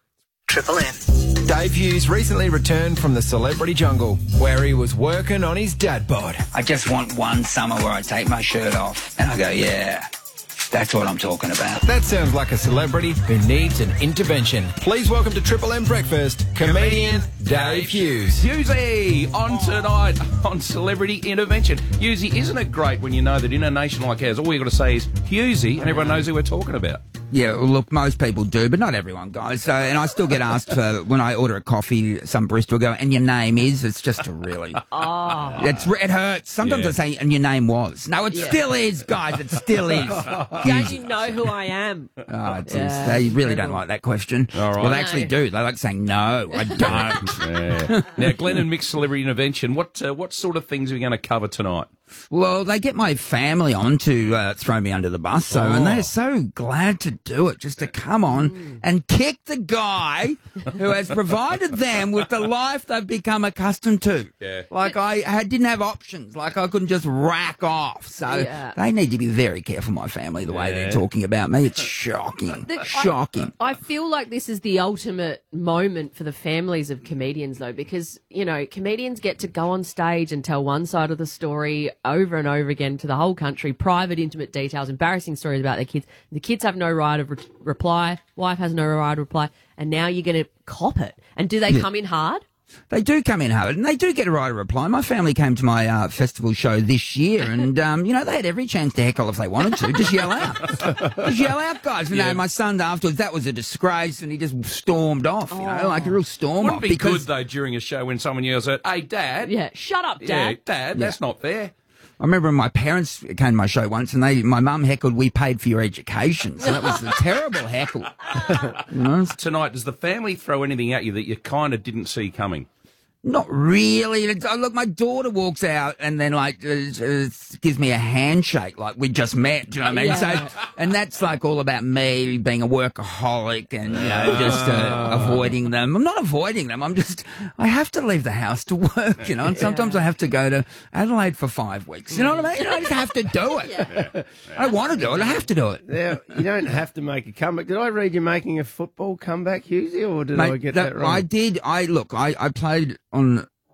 Triple M. Dave Hughes recently returned from the celebrity jungle, where he was working on his dad bod. I just want one summer where I take my shirt off and I go, yeah, that's what I'm talking about. That sounds like a celebrity who needs an intervention. Please welcome to Triple M Breakfast, comedian Dave Hughes. Husey on tonight on Celebrity Intervention. Husey, isn't it great when you know that in a nation like ours, all you got to say is Husey and everyone knows who we're talking about? Yeah, well, look, most people do, but not everyone, guys. So, and I still get asked for when I order a coffee, some barista will go, and your name is? It's just a really... Oh. It's, it hurts. Sometimes Yeah. I say, and your name was. No, it Yeah. still is, guys. It still is. Don't you know who I am? Oh, it's, Yeah. it's, they really don't like that question. All right. Well, they actually do. They like saying, no, I don't. Yeah. Now, Glenn and Mick's Celebrity Intervention, what uh, what sort of things are we going to cover tonight? Well, they get my family on to uh, throw me under the bus, so and they're so glad to do it, just to come on and kick the guy who has provided them with the life they've become accustomed to. Yeah. Like I had, didn't have options, like I couldn't just rack off. So Yeah. they need to be very careful, my family, the way Yeah. they're talking about me. It's shocking, The- I- shocking. I feel like this is the ultimate moment for the families of comedians, though, because, you know, comedians get to go on stage and tell one side of the story over and over again to the whole country, private, intimate details, embarrassing stories about their kids. The kids have no right of re- reply, wife has no right to reply, and now you're going to cop it. And do they Yeah. come in hard? They do come in hard, and they do get a right of reply. My family came to my uh, festival show this year, and, um, you know, they had every chance to heckle if they wanted to. Just yell out. Just yell out, guys. You know, Yeah. my son afterwards, that was a disgrace, and he just stormed off, you know, like a real storm Wouldn't off. be because good, though, during a show when someone yells out, hey, Dad. Yeah, shut up, Yeah, Dad. Dad, that's not fair. I remember when my parents came to my show once, and they, my mum heckled, we paid for your education. So that was a terrible heckle. You know? Tonight, does the family throw anything at you that you kind of didn't see coming? Not really. It's- oh, look, my daughter walks out and then like uh, uh, gives me a handshake, like we just met. Do you know what I mean? Yeah. So, and that's like all about me being a workaholic and you know just uh, avoiding them. I'm not avoiding them. I'm just I have to leave the house to work. You know, and sometimes I have to go to Adelaide for five weeks. You know what I mean? I just have to do it. I don't want to do it. I have to do it. Now, you don't have to make a comeback. Did I read you making a football comeback, Husey, or did Mate, I get that- that wrong? I did. I look. I, I played on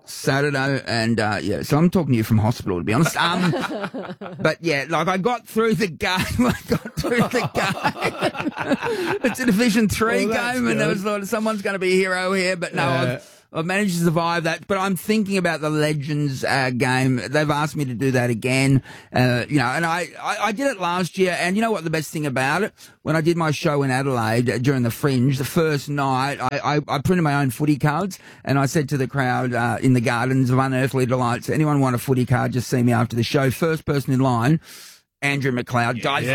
Saturday, and uh, yeah, so I'm talking to you from hospital, to be honest. Um, but yeah, like I got through the game. I got through the game. It's a Division Three Well, game, and I good. was like, someone's going to be a hero here, but no, Yeah. I've, I've managed to survive that. But I'm thinking about the Legends uh, game. They've asked me to do that again, uh, you know, and I, I, I did it last year. And you know what the best thing about it? When I did my show in Adelaide uh, during the Fringe, the first night, I, I, I printed my own footy cards, and I said to the crowd uh, in the Gardens of Unearthly Delights, anyone want a footy card, just see me after the show. First person in line, Andrew McLeod, died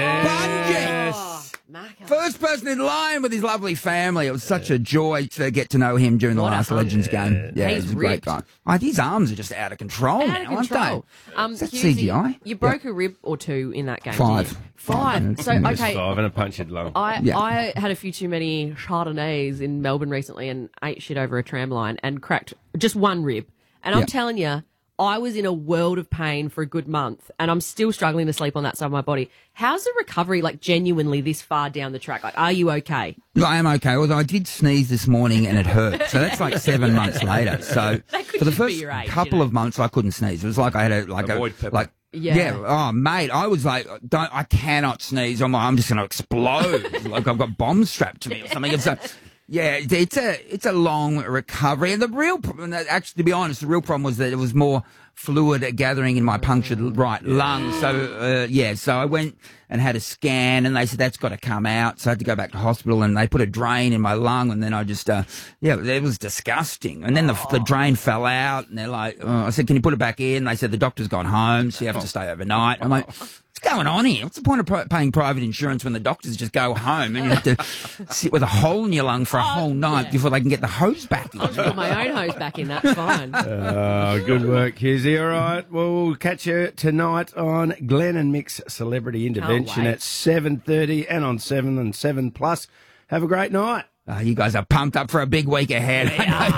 bungee. First person in line with his lovely family. It was such a joy to get to know him during the What a last hunk. Legends game. Yeah, He's he's a great ripped. guy. Oh, his arms are just out of control Out now, of control. aren't Um, they? Is that Husey, C G I? You broke a rib or two in that game. Five. didn't you? Five. So, It was okay. five and a punctured lung. I, Yeah. I had a few too many Chardonnays in Melbourne recently and ate shit over a tram line and cracked just one rib. And I'm Yeah. telling you, I was in a world of pain for a good month and I'm still struggling to sleep on that side of my body. How's the recovery, like, genuinely this far down the track? Like, are you okay? No, I am okay, although I did sneeze this morning and it hurt. So that's like seven months later. So That could for the just be first your age, you couple know. of months, I couldn't sneeze. It was like I had a, like Avoid a, pepper. like, Yeah. Oh, mate, I was like, don't, I cannot sneeze. I'm like, I'm just going to explode. Like I've got bombs strapped to me or something. It's a, yeah, it- it's a, it's a long recovery. And the real problem, actually, to be honest, the real problem was that it was more fluid gathering in my punctured right lung. So, uh, yeah, so I went and had a scan and they said that's got to come out. So I had to go back to hospital and they put a drain in my lung and then I just, uh, yeah, it was disgusting. And then the, the drain fell out and they're like, oh, I said, can you put it back in? They said the doctor's gone home, so you have to stay overnight. I'm like, what's going on here? What's the point of pri- paying private insurance when the doctors just go home and you have to sit with a hole in your lung for a whole night before they can get the hose back in? I'll just put my own hose back in, that's fine. Oh, good work, Husey. All right, well, we'll catch you tonight on Glenn and Mick's Celebrity Intervention wait. at seven thirty and on seven and seven Plus. Have a great night. Oh, you guys are pumped up for a big week ahead.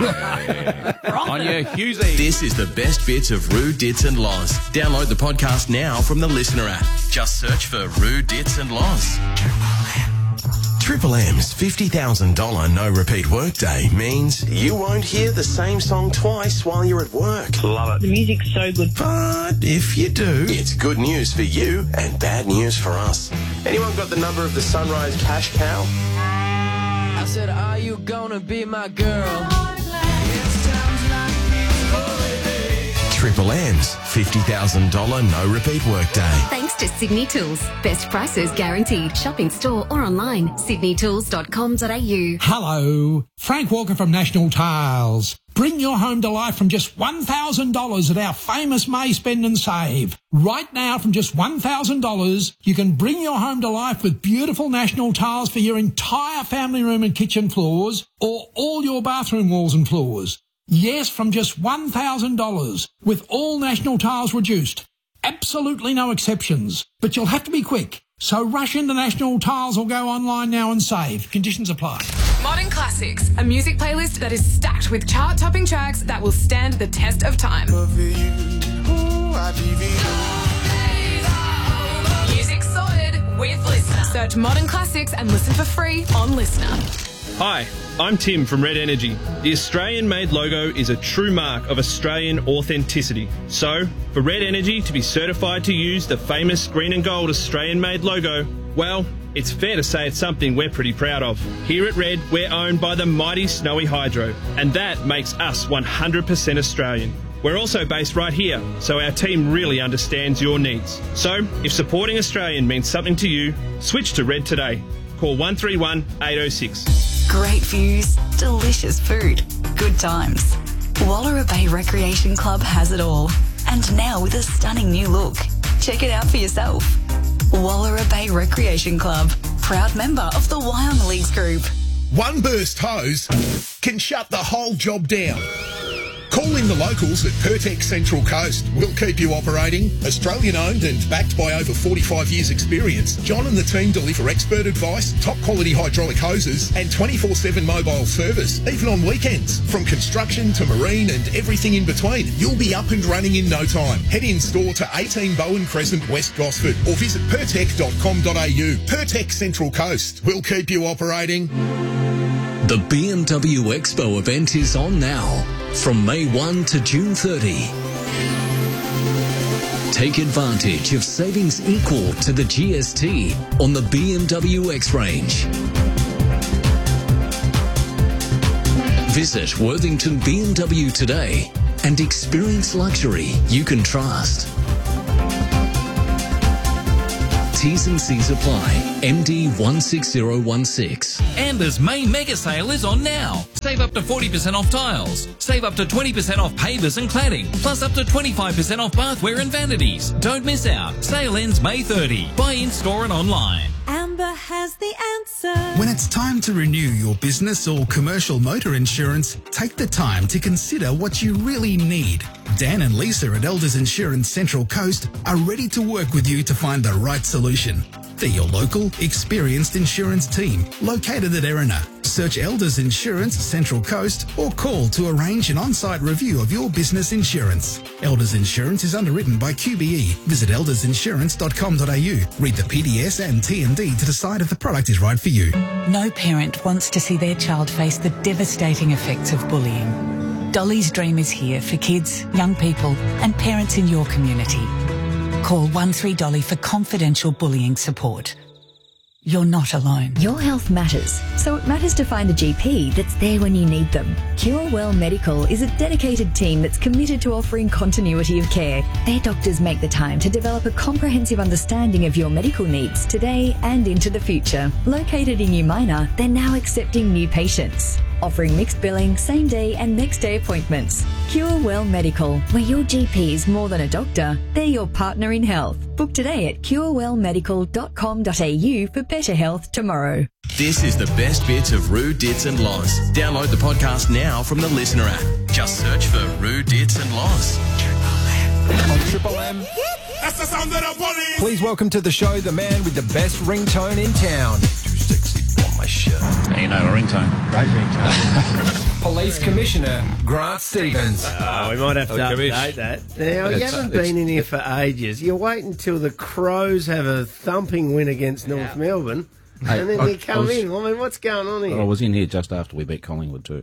On your Husey. This is the best bits of Roo, Dits and Loz. Download the podcast now from the Listener app. Just search for Roo, Dits and Loz. Triple M's fifty thousand dollars no-repeat workday means you won't hear the same song twice while you're at work. Love it. The music's so good. But if you do, it's good news for you and bad news for us. Anyone got the number of the Sunrise Cash Cow? I said, are you gonna be my girl? Triple M's fifty thousand dollars no-repeat workday. Thanks to Sydney Tools. Best prices guaranteed. Shop in store or online. sydney tools dot com dot a u. Hello, Frank Walker from National Tiles. Bring your home to life from just one thousand dollars at our famous May Spend and Save. Right now, from just one thousand dollars, you can bring your home to life with beautiful National Tiles for your entire family room and kitchen floors or all your bathroom walls and floors. Yes, from just one thousand dollars, with all National Tiles reduced. Absolutely no exceptions. But you'll have to be quick. So rush into National Tiles or go online now and save. Conditions apply. Modern Classics, a music playlist that is stacked with chart-topping tracks that will stand the test of time. Music sorted with Listener. Search Modern Classics and listen for free on Listener. Hi, I'm Tim from Red Energy. The Australian-made logo is a true mark of Australian authenticity. So, for Red Energy to be certified to use the famous green and gold Australian-made logo, well, it's fair to say it's something we're pretty proud of. Here at Red, we're owned by the mighty Snowy Hydro, and that makes us one hundred percent Australian. We're also based right here, so our team really understands your needs. So, if supporting Australian means something to you, switch to Red today. Call one three one, eight oh six. Great views, delicious food, good times. Wallara Bay Recreation Club has it all. And now with a stunning new look. Check it out for yourself. Wallara Bay Recreation Club, proud member of the Wyoming Leagues Group. One burst hose can shut the whole job down. Call in the locals at Pertex Central Coast. We'll keep you operating. Australian owned and backed by over forty-five years experience, John and the team deliver expert advice, top quality hydraulic hoses and twenty-four seven mobile service, even on weekends. From construction to marine and everything in between, you'll be up and running in no time. Head in store to eighteen Bowen Crescent, West Gosford or visit pertec dot com dot a u. Pertex Central Coast. We'll keep you operating. The B M W Expo event is on now, from May first to June thirtieth. Take advantage of savings equal to the G S T on the B M W X range. Visit Worthington B M W today and experience luxury you can trust. T's and C's apply. M D one six zero one six. Amber's May mega sale is on now. Save up to forty percent off tiles. Save up to twenty percent off pavers and cladding. Plus up to twenty-five percent off bathware and vanities. Don't miss out. Sale ends May thirtieth. Buy in store and online. Amber has the answer. When it's time to renew your business or commercial motor insurance, take the time to consider what you really need. Dan and Lisa at Elders Insurance Central Coast are ready to work with you to find the right solution. They're your local, experienced insurance team located at Erina. Search Elders Insurance Central Coast or call to arrange an on-site review of your business insurance. Elders Insurance is underwritten by Q B E. Visit elders insurance dot com dot a u. Read the P D S and T and D to decide if the product is right for you. No parent wants to see their child face the devastating effects of bullying. Dolly's Dream is here for kids, young people and parents in your community. Call one three Dolly for confidential bullying support. You're not alone. Your health matters, so it matters to find a G P that's there when you need them. CureWell Medical is a dedicated team that's committed to offering continuity of care. Their doctors make the time to develop a comprehensive understanding of your medical needs today and into the future. Located in Umina, they're now accepting new patients, offering mixed billing, same day and next day appointments. CureWell Medical, where your G P is more than a doctor, they're your partner in health. Book today at curewell medical dot com dot a u for better health tomorrow. This is the best bits of Roo, Dits and Loz. Download the podcast now from the Listener app. Just search for Roo, Dits and Loz. On Triple M. That's the sound of the police. Please welcome to the show the man with the best ringtone in town. Too sexy for my shirt. You know a ringtone. Great ringtone. Police Commissioner Grant Stevens. Oh, we might have to Oh, update commish. that. Now, you It's- haven't it's- been in here for ages. You wait until the Crows have a thumping win against North Melbourne, Hey, and then I- you I come was- in. I mean, what's going on here? I was in here just after we beat Collingwood too.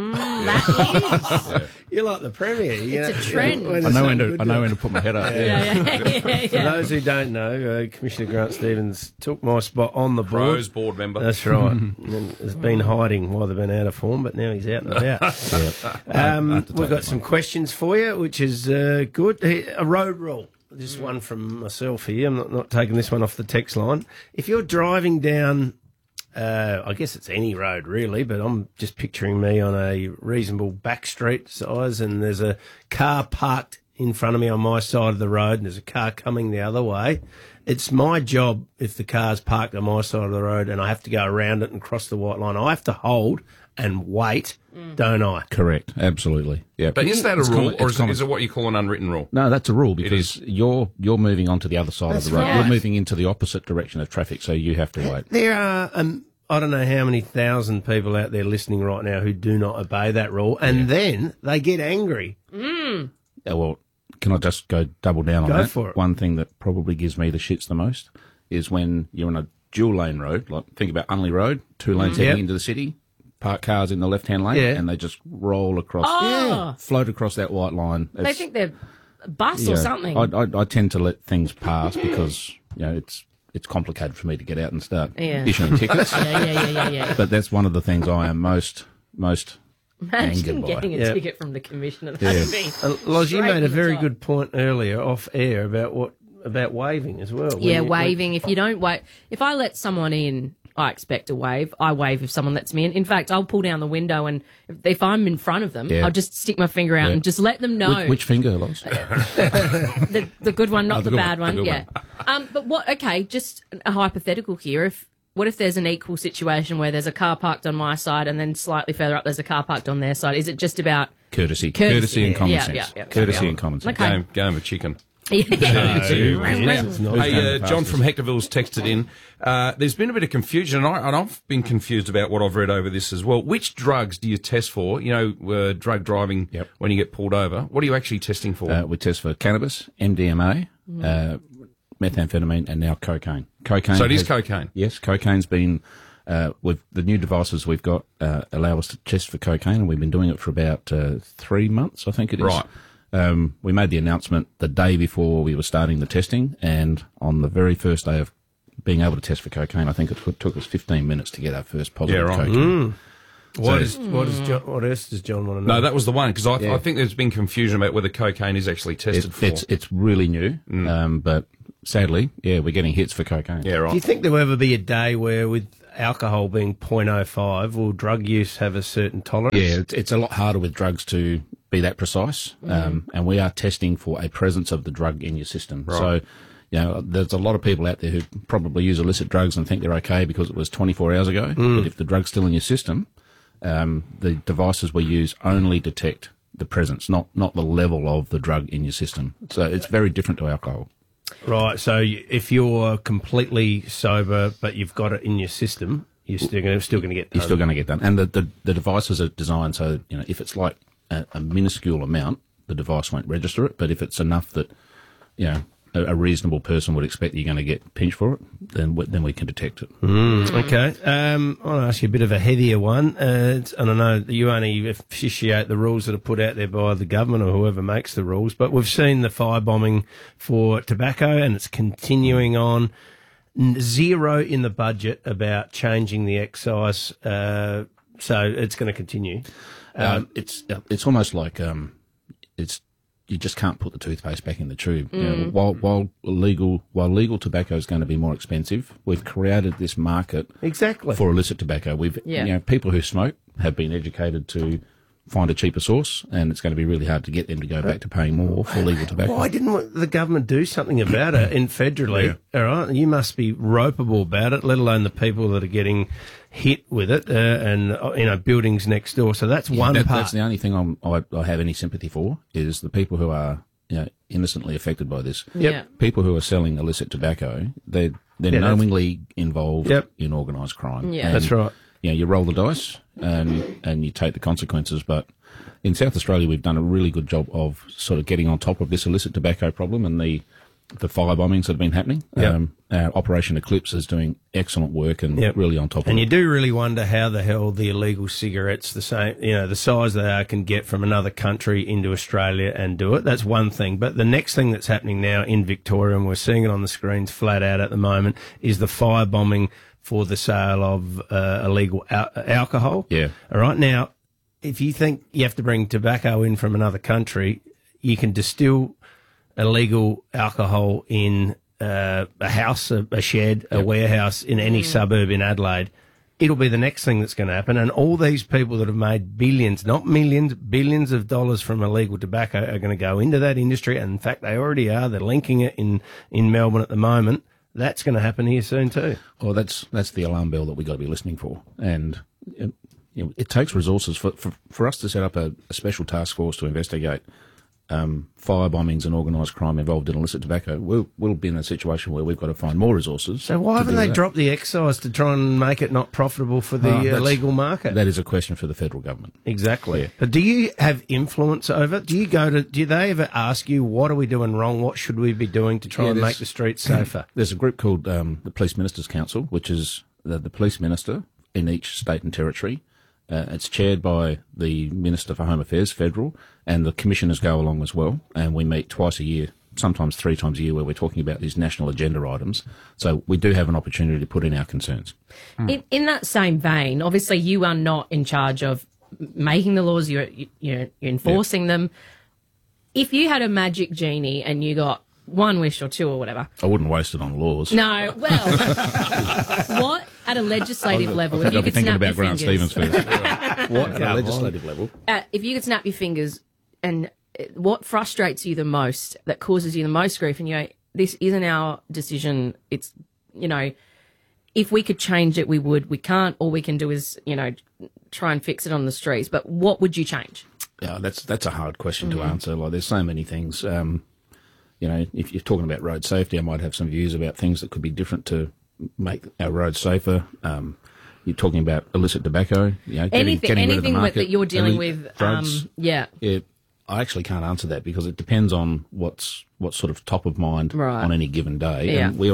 You're like the Premier. You It's know, a trend. when I know it's when to good I know when to put my head up. Yeah. Yeah, yeah, yeah, For yeah. those who don't know, uh, Commissioner Grant Stevens took my spot on the board. Crows board member. That's right. And has been hiding while they've been out of form, but now he's out and about. I have um, to we've take got that some one. questions for you, which is uh, good. Hey, A road rule. Just one from myself here. I'm not, not taking this one off the text line. If you're driving down, uh, I guess it's any road really, but I'm just picturing me on a reasonable back street size, and there's a car parked in front of me on my side of the road, and there's a car coming the other way. It's my job, if the car's parked on my side of the road and I have to go around it and cross the white line, I have to hold and wait, don't I? Correct. Absolutely. Yeah. But is that a It's rule, common- or it's is, common. is it what you call an unwritten rule? No, that's a rule It because is. you're you're moving onto the other side That's of the road. right. You're moving into the opposite direction of traffic, so you have to wait. There are, um, I don't know how many thousand people out there listening right now who do not obey that rule, and then they get angry. Mm. Yeah, well, can I just go double down on Go that? for it. One thing that probably gives me the shits the most is when you're on a dual lane road, like think about Unley Road, two lanes Mm. heading Yep. into the city, park cars in the left-hand lane, Yeah. and they just roll across, Oh. float across that white line. They It's- think they're a bus or yeah, something. I, I, I tend to let things pass because, you know, it's it's complicated for me to get out and start Yeah. issuing tickets. Yeah, yeah, yeah, yeah, yeah. But that's one of the things I am most most Imagine angered by. getting a Yeah. ticket from the commissioner. Yeah. That'd be Uh, Loz, you straight made a in the very top. good point earlier off air about what about waving as well. When Yeah, you- when- waving. If you don't wave, if I let someone in, I expect a wave. I wave if someone lets me in. In fact, I'll pull down the window, and if, if I'm in front of them, Yeah. I'll just stick my finger out Yeah. and just let them know. Which, which finger, Loz? the, the good one, not Oh, the, the good bad one, one. the Yeah. good Um, but what? Okay, just a hypothetical here. If what if there's an equal situation where there's a car parked on my side, and then slightly further up there's a car parked on their side? Is it just about Courtesy. Courtesy. Courtesy and common Yeah, sense. yeah, yeah. Courtesy Yeah. and common sense. Okay. Game, game of chicken. Yeah. Hey, uh, John from Hectorville's texted in. Uh, there's been a bit of confusion, and, I, and I've been confused about what I've read over this as well. Which drugs do you test for? You know, uh, drug driving Yep. when you get pulled over. What are you actually testing for? Uh, we test for cannabis, M D M A, uh, methamphetamine, and now cocaine. Cocaine. So it is has- cocaine? Yes, cocaine's been Uh, with the new devices we've got uh, allow us to test for cocaine, and we've been doing it for about uh, three months, I think it is. Right. Um, we made the announcement the day before we were starting the testing, and on the very first day of being able to test for cocaine, I think it took, took us fifteen minutes to get our first positive Yeah, right. cocaine. Mm. What, So- is, what, is John, what else does John want to know? No, that was the one, because I, Yeah. I think there's been confusion about whether cocaine is actually tested It, for. it's it's really new, Mm. um, but sadly, yeah, we're getting hits for cocaine. Yeah, right. Do you think there will ever be a day where, with alcohol being zero point zero five, will drug use have a certain tolerance? Yeah, it's, it's a lot harder with drugs to be that precise, um, and we are testing for a presence of the drug in your system. Right. So, you know, there's a lot of people out there who probably use illicit drugs and think they're okay because it was twenty-four hours ago. Mm. But if the drug's still in your system, um, the devices we use only detect the presence, not not the level of the drug in your system. So it's very different to alcohol. Right, so y- if you're completely sober but you've got it in your system, you're still going still going to get You're still done. going to get done. And the, the, the devices are designed so, you know, if it's like a, a minuscule amount, the device won't register it. But if it's enough that, you know, a, a reasonable person would expect that you're going to get pinched for it, then we, then we can detect it. Mm, okay. Um, I want to ask you a bit of a heavier one. Uh, it's- and I know that you only officiate the rules that are put out there by the government or whoever makes the rules, but we've seen the firebombing for tobacco and it's continuing on. N- Zero in the budget about changing the excise, uh, so it's going to continue. Um, it's it's almost like um, it's you just can't put the toothpaste back in the tube. You know, Mm. while while legal while legal tobacco is going to be more expensive, we've created this market Exactly. for illicit tobacco. We've Yeah. you know people who smoke have been educated to find a cheaper source, and it's going to be really hard to get them to go back to paying more for legal tobacco. Why didn't the government do something about it in federally? All right, you must be ropeable about it, let alone the people that are getting hit with it, uh, and uh, you know buildings next door. So that's Yeah, one that- part. That's the only thing I'm, I, I have any sympathy for is the people who are you know, innocently affected by this. Yep. Yeah. People who are selling illicit tobacco, they're, they're Yeah, that's- knowingly involved Yep. in organised crime. Yeah. And, That's right. You know, you roll the dice and, and you take the consequences. But in South Australia, we've done a really good job of sort of getting on top of this illicit tobacco problem and the the fire bombings that have been happening. Yep. Um, our Operation Eclipse is doing excellent work and Yep. really on top of And it. you do really wonder how the hell the illegal cigarettes, the same, you know, the size they are, can get from another country into Australia and do it. That's one thing. But the next thing that's happening now in Victoria, and we're seeing it on the screens flat out at the moment, is the firebombing for the sale of uh, illegal al- alcohol. Yeah. All right. Now, if you think you have to bring tobacco in from another country, you can distill illegal alcohol in uh, a house, a, a shed, a warehouse in any suburb in Adelaide. It'll be the next thing that's going to happen. And all these people that have made billions, not millions, billions of dollars from illegal tobacco are going to go into that industry. And in fact, they already are. They're linking it in, in Melbourne at the moment. That's going to happen here soon too. Well, that's that's the alarm bell that we've got to be listening for, and it, you know, it takes resources for, for for us to set up a, a special task force to investigate um, fire bombings and organised crime involved in illicit tobacco. We'll we'll be in a situation where we've got to find more resources. So why to haven't do they that. dropped the excise to try and make it not profitable for the Oh, uh, that's- legal market? That is a question for the federal government. Exactly. But do you have influence over it? Do you go to, do they ever ask you, what are we doing wrong? What should we be doing to try Yeah, and there's- make the streets safer? There's a group called um, the Police Ministers' Council, which is the, the police minister in each state and territory. Uh, it's chaired by the Minister for Home Affairs, federal, and the commissioners go along as well. And we meet twice a year, sometimes three times a year, where we're talking about these national agenda items. So we do have an opportunity to put in our concerns. In, in that same vein, obviously you are not in charge of making the laws, you're, you- you're, you're enforcing them. If you had a magic genie and you got one wish or two or whatever. I wouldn't waste it on laws. No, well, what at a legislative I level, think if you I'll be could thinking snap about your Grant fingers, Stevens first. What at a Come legislative on. level? uh, if you could snap your fingers, and uh, what frustrates you the most, that causes you the most grief, and you go, this isn't our decision, it's, you know, if we could change it, we would. We can't. All we can do is, you know, try and fix it on the streets. But what would you change? Yeah, that's that's a hard question to Mhm. answer. Like, there's so many things. Um, you know, if you're talking about road safety, I might have some views about things that could be different to make our roads safer. Um, you're talking about illicit tobacco. You know, getting, Anything, getting rid of the anything with, market. that you're dealing Illi- with, drugs. um, yeah. Yeah, I actually can't answer that because it depends on what's what's sort of top of mind Right. on any given day. Yeah. And we'll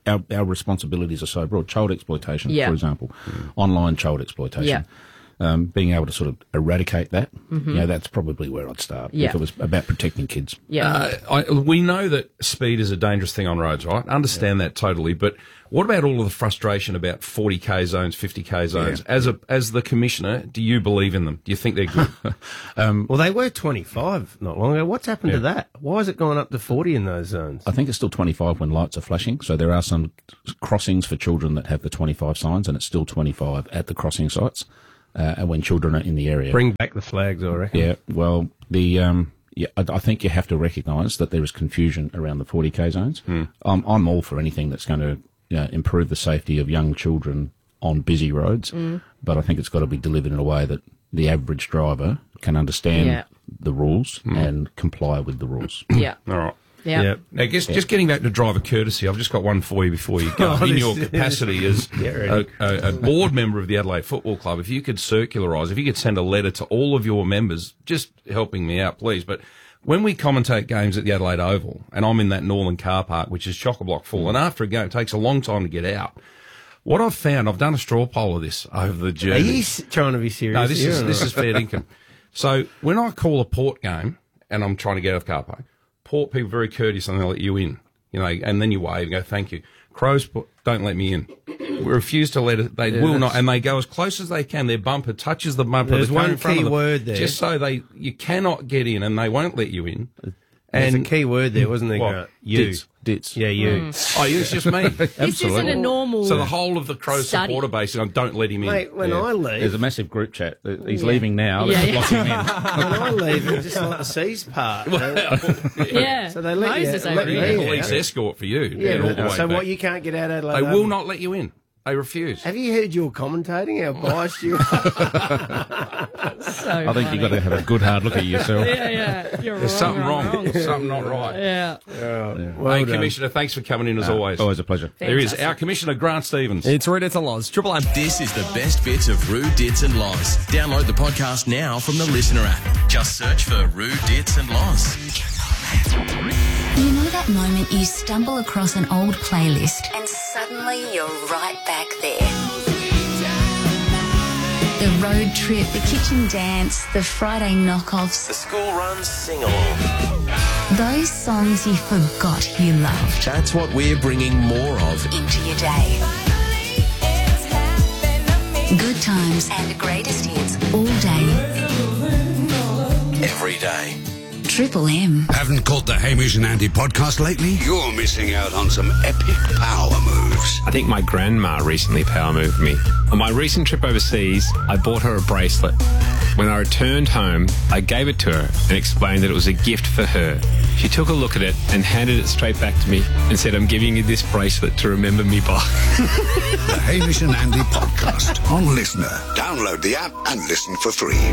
our, our responsibilities are so broad. Child exploitation, Yeah. for example, online child exploitation. Yeah. Um, being able to sort of eradicate that, Mhm. you know, that's probably where I'd start Yeah. if it was about protecting kids. Yeah. Uh, I, we know that speed is a dangerous thing on roads, right? Understand that totally. But what about all of the frustration about forty K zones, fifty K zones? Yeah. As a as the commissioner, do you believe in them? Do you think they're good? um, well, they were twenty-five not long ago. What's happened to Yeah. that? Why has it gone up to forty in those zones? I think it's still twenty-five when lights are flashing. So there are some crossings for children that have the twenty-five signs, and it's still twenty-five at the crossing sites. Uh, and when children are in the area, Bring back the flags, I reckon. yeah. Well, the um, yeah, I, I think you have to recognise that there is confusion around the forty K zones. I'm I'm all for anything that's going to you know, improve the safety of young children on busy roads, Mm. but I think it's got to be delivered in a way that the average driver can understand Yeah. the rules and comply with the rules. Yeah. All right. Yeah. Now, just, just getting back to driver courtesy, I've just got one for you before you go. Oh, in this- your capacity as Get a, ready. a, a board member of the Adelaide Football Club, if you could circularise, if you could send a letter to all of your members, just helping me out, please. But when we commentate games at the Adelaide Oval, and I'm in that northern car park, which is chock-a-block full, and after a game, it takes a long time to get out. What I've found, I've done a straw poll of this over the Are journey. you s- trying to be serious? No, this here is or this not? is fair income. So when I call a Port game and I'm trying to get out of car park, Port people are very courteous and they let you in, you know, and then you wave and go thank you. Crows don't let me in. We refuse to let it. They Yeah, will that's- not, and they go as close as they can. Their bumper touches the bumper. There's of the car one in front key of them, word there. just so they you cannot get in, and they won't let you in. There's And a key word there, wasn't there, What? Grant? You. Dits. Dits. Yeah, you. Mm. Oh, it's just me. This isn't a normal. So the whole of the Crows study. supporter base, and don't let him in. Mate, when Yeah. I leave, There's a massive group chat. He's Yeah. leaving now. Yeah, Let's yeah. block him in. when I leave, it's just like the seas part. Yeah. So they let Moses you, over let here. me Police out. escort for you. Yeah, and all the but- way so back. what, you can't get out of Adelaide They will Oval? not let you in. They refuse. Have you heard your commentating, how biased you are? So I think you've got to have a good hard look at yourself. Yeah, yeah. You're There's wrong, something wrong, wrong. wrong. Something not right. Yeah. Well hey, done. Commissioner, thanks for coming in as Uh, always. Always a pleasure. There is our Commissioner, Grant Stevens. It's Rude It's and Loz. Triple M. This is the best bits of Rude Dits and Loz. Download the podcast now from the Listener app. Just search for Rude Dits and Loz. You know that moment you stumble across an old playlist and suddenly you're right back there? The road trip, the kitchen dance, the Friday knockoffs, The school runs sing-along. those songs you forgot you loved That's what we're bringing more of. into your day. Good times and the greatest hits all day. Every day. Triple M. Haven't caught the Hamish and Andy podcast lately? You're missing out on some epic power moves. I think my grandma recently power moved me. On my recent trip overseas, I bought her a bracelet. When I returned home, I gave it to her and explained that it was a gift for her. She took a look at it and handed it straight back to me and said, "I'm giving you this bracelet to remember me by." The Hamish and Andy podcast on Listener. Download the app and listen for free.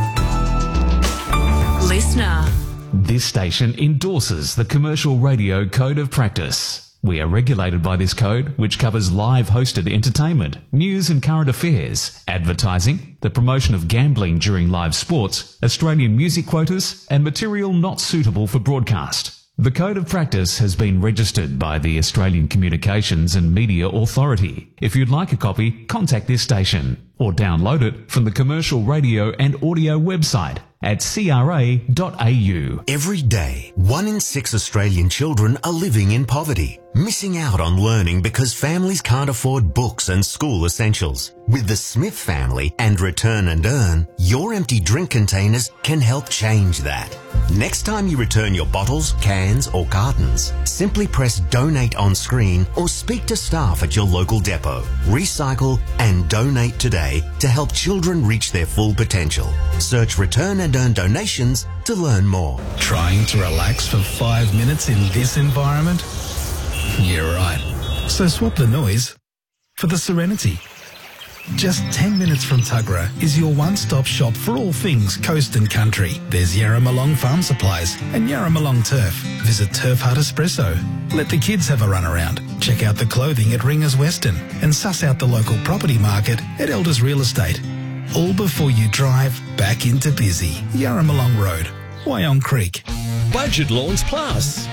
Listener. This station endorses the Commercial Radio Code of Practice. We are regulated by this code, which covers live hosted entertainment, news and current affairs, advertising, the promotion of gambling during live sports, Australian music quotas, and material not suitable for broadcast. The Code of Practice has been registered by the Australian Communications and Media Authority. If you'd like a copy, contact this station or download it from the Commercial Radio and Audio website at c r a dot a u. Every day, one in six Australian children are living in poverty, missing out on learning because families can't afford books and school essentials. With the Smith family and Return and Earn, your empty drink containers can help change that. Next time you return your bottles, cans or cartons, simply press donate on screen or speak to staff at your local depot. Recycle and donate today to help children reach their full potential. Search Return and Earn donations to learn more. Trying to relax for five minutes in this environment? You're right. So swap the noise for the serenity. Just ten minutes from Tuggerah is your one-stop shop for all things coast and country. There's Yarramalong Farm Supplies and Yarramalong Turf. Visit Turf Hut Espresso. Let the kids have a run around. Check out the clothing at Ringers Western and suss out the local property market at Elders Real Estate. All before you drive back into busy Yarramalong Road, Wyong Creek. Budget Lawns Plus.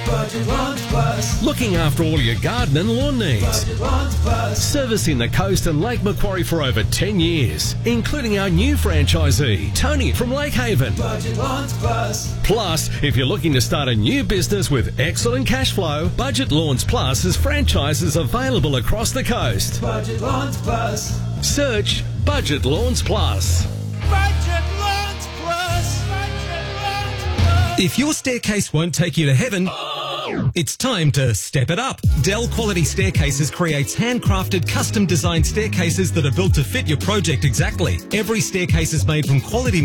Budget Lawns Plus. Looking after all your garden and lawn needs. Budget Lawns Plus. Servicing the coast and Lake Macquarie for over ten years, including our new franchisee, Tony from Lake Haven. Budget Lawns Plus. Plus, if you're looking to start a new business with excellent cash flow, Budget Lawns Plus has franchises available across the coast. Budget Lawns Plus. Search Budget Lawns Plus. Budget Lawns Plus. Budget Lawns Plus. If your staircase won't take you to heaven, it's time to step it up. Dell Quality Staircases creates handcrafted, custom-designed staircases that are built to fit your project exactly. Every staircase is made from quality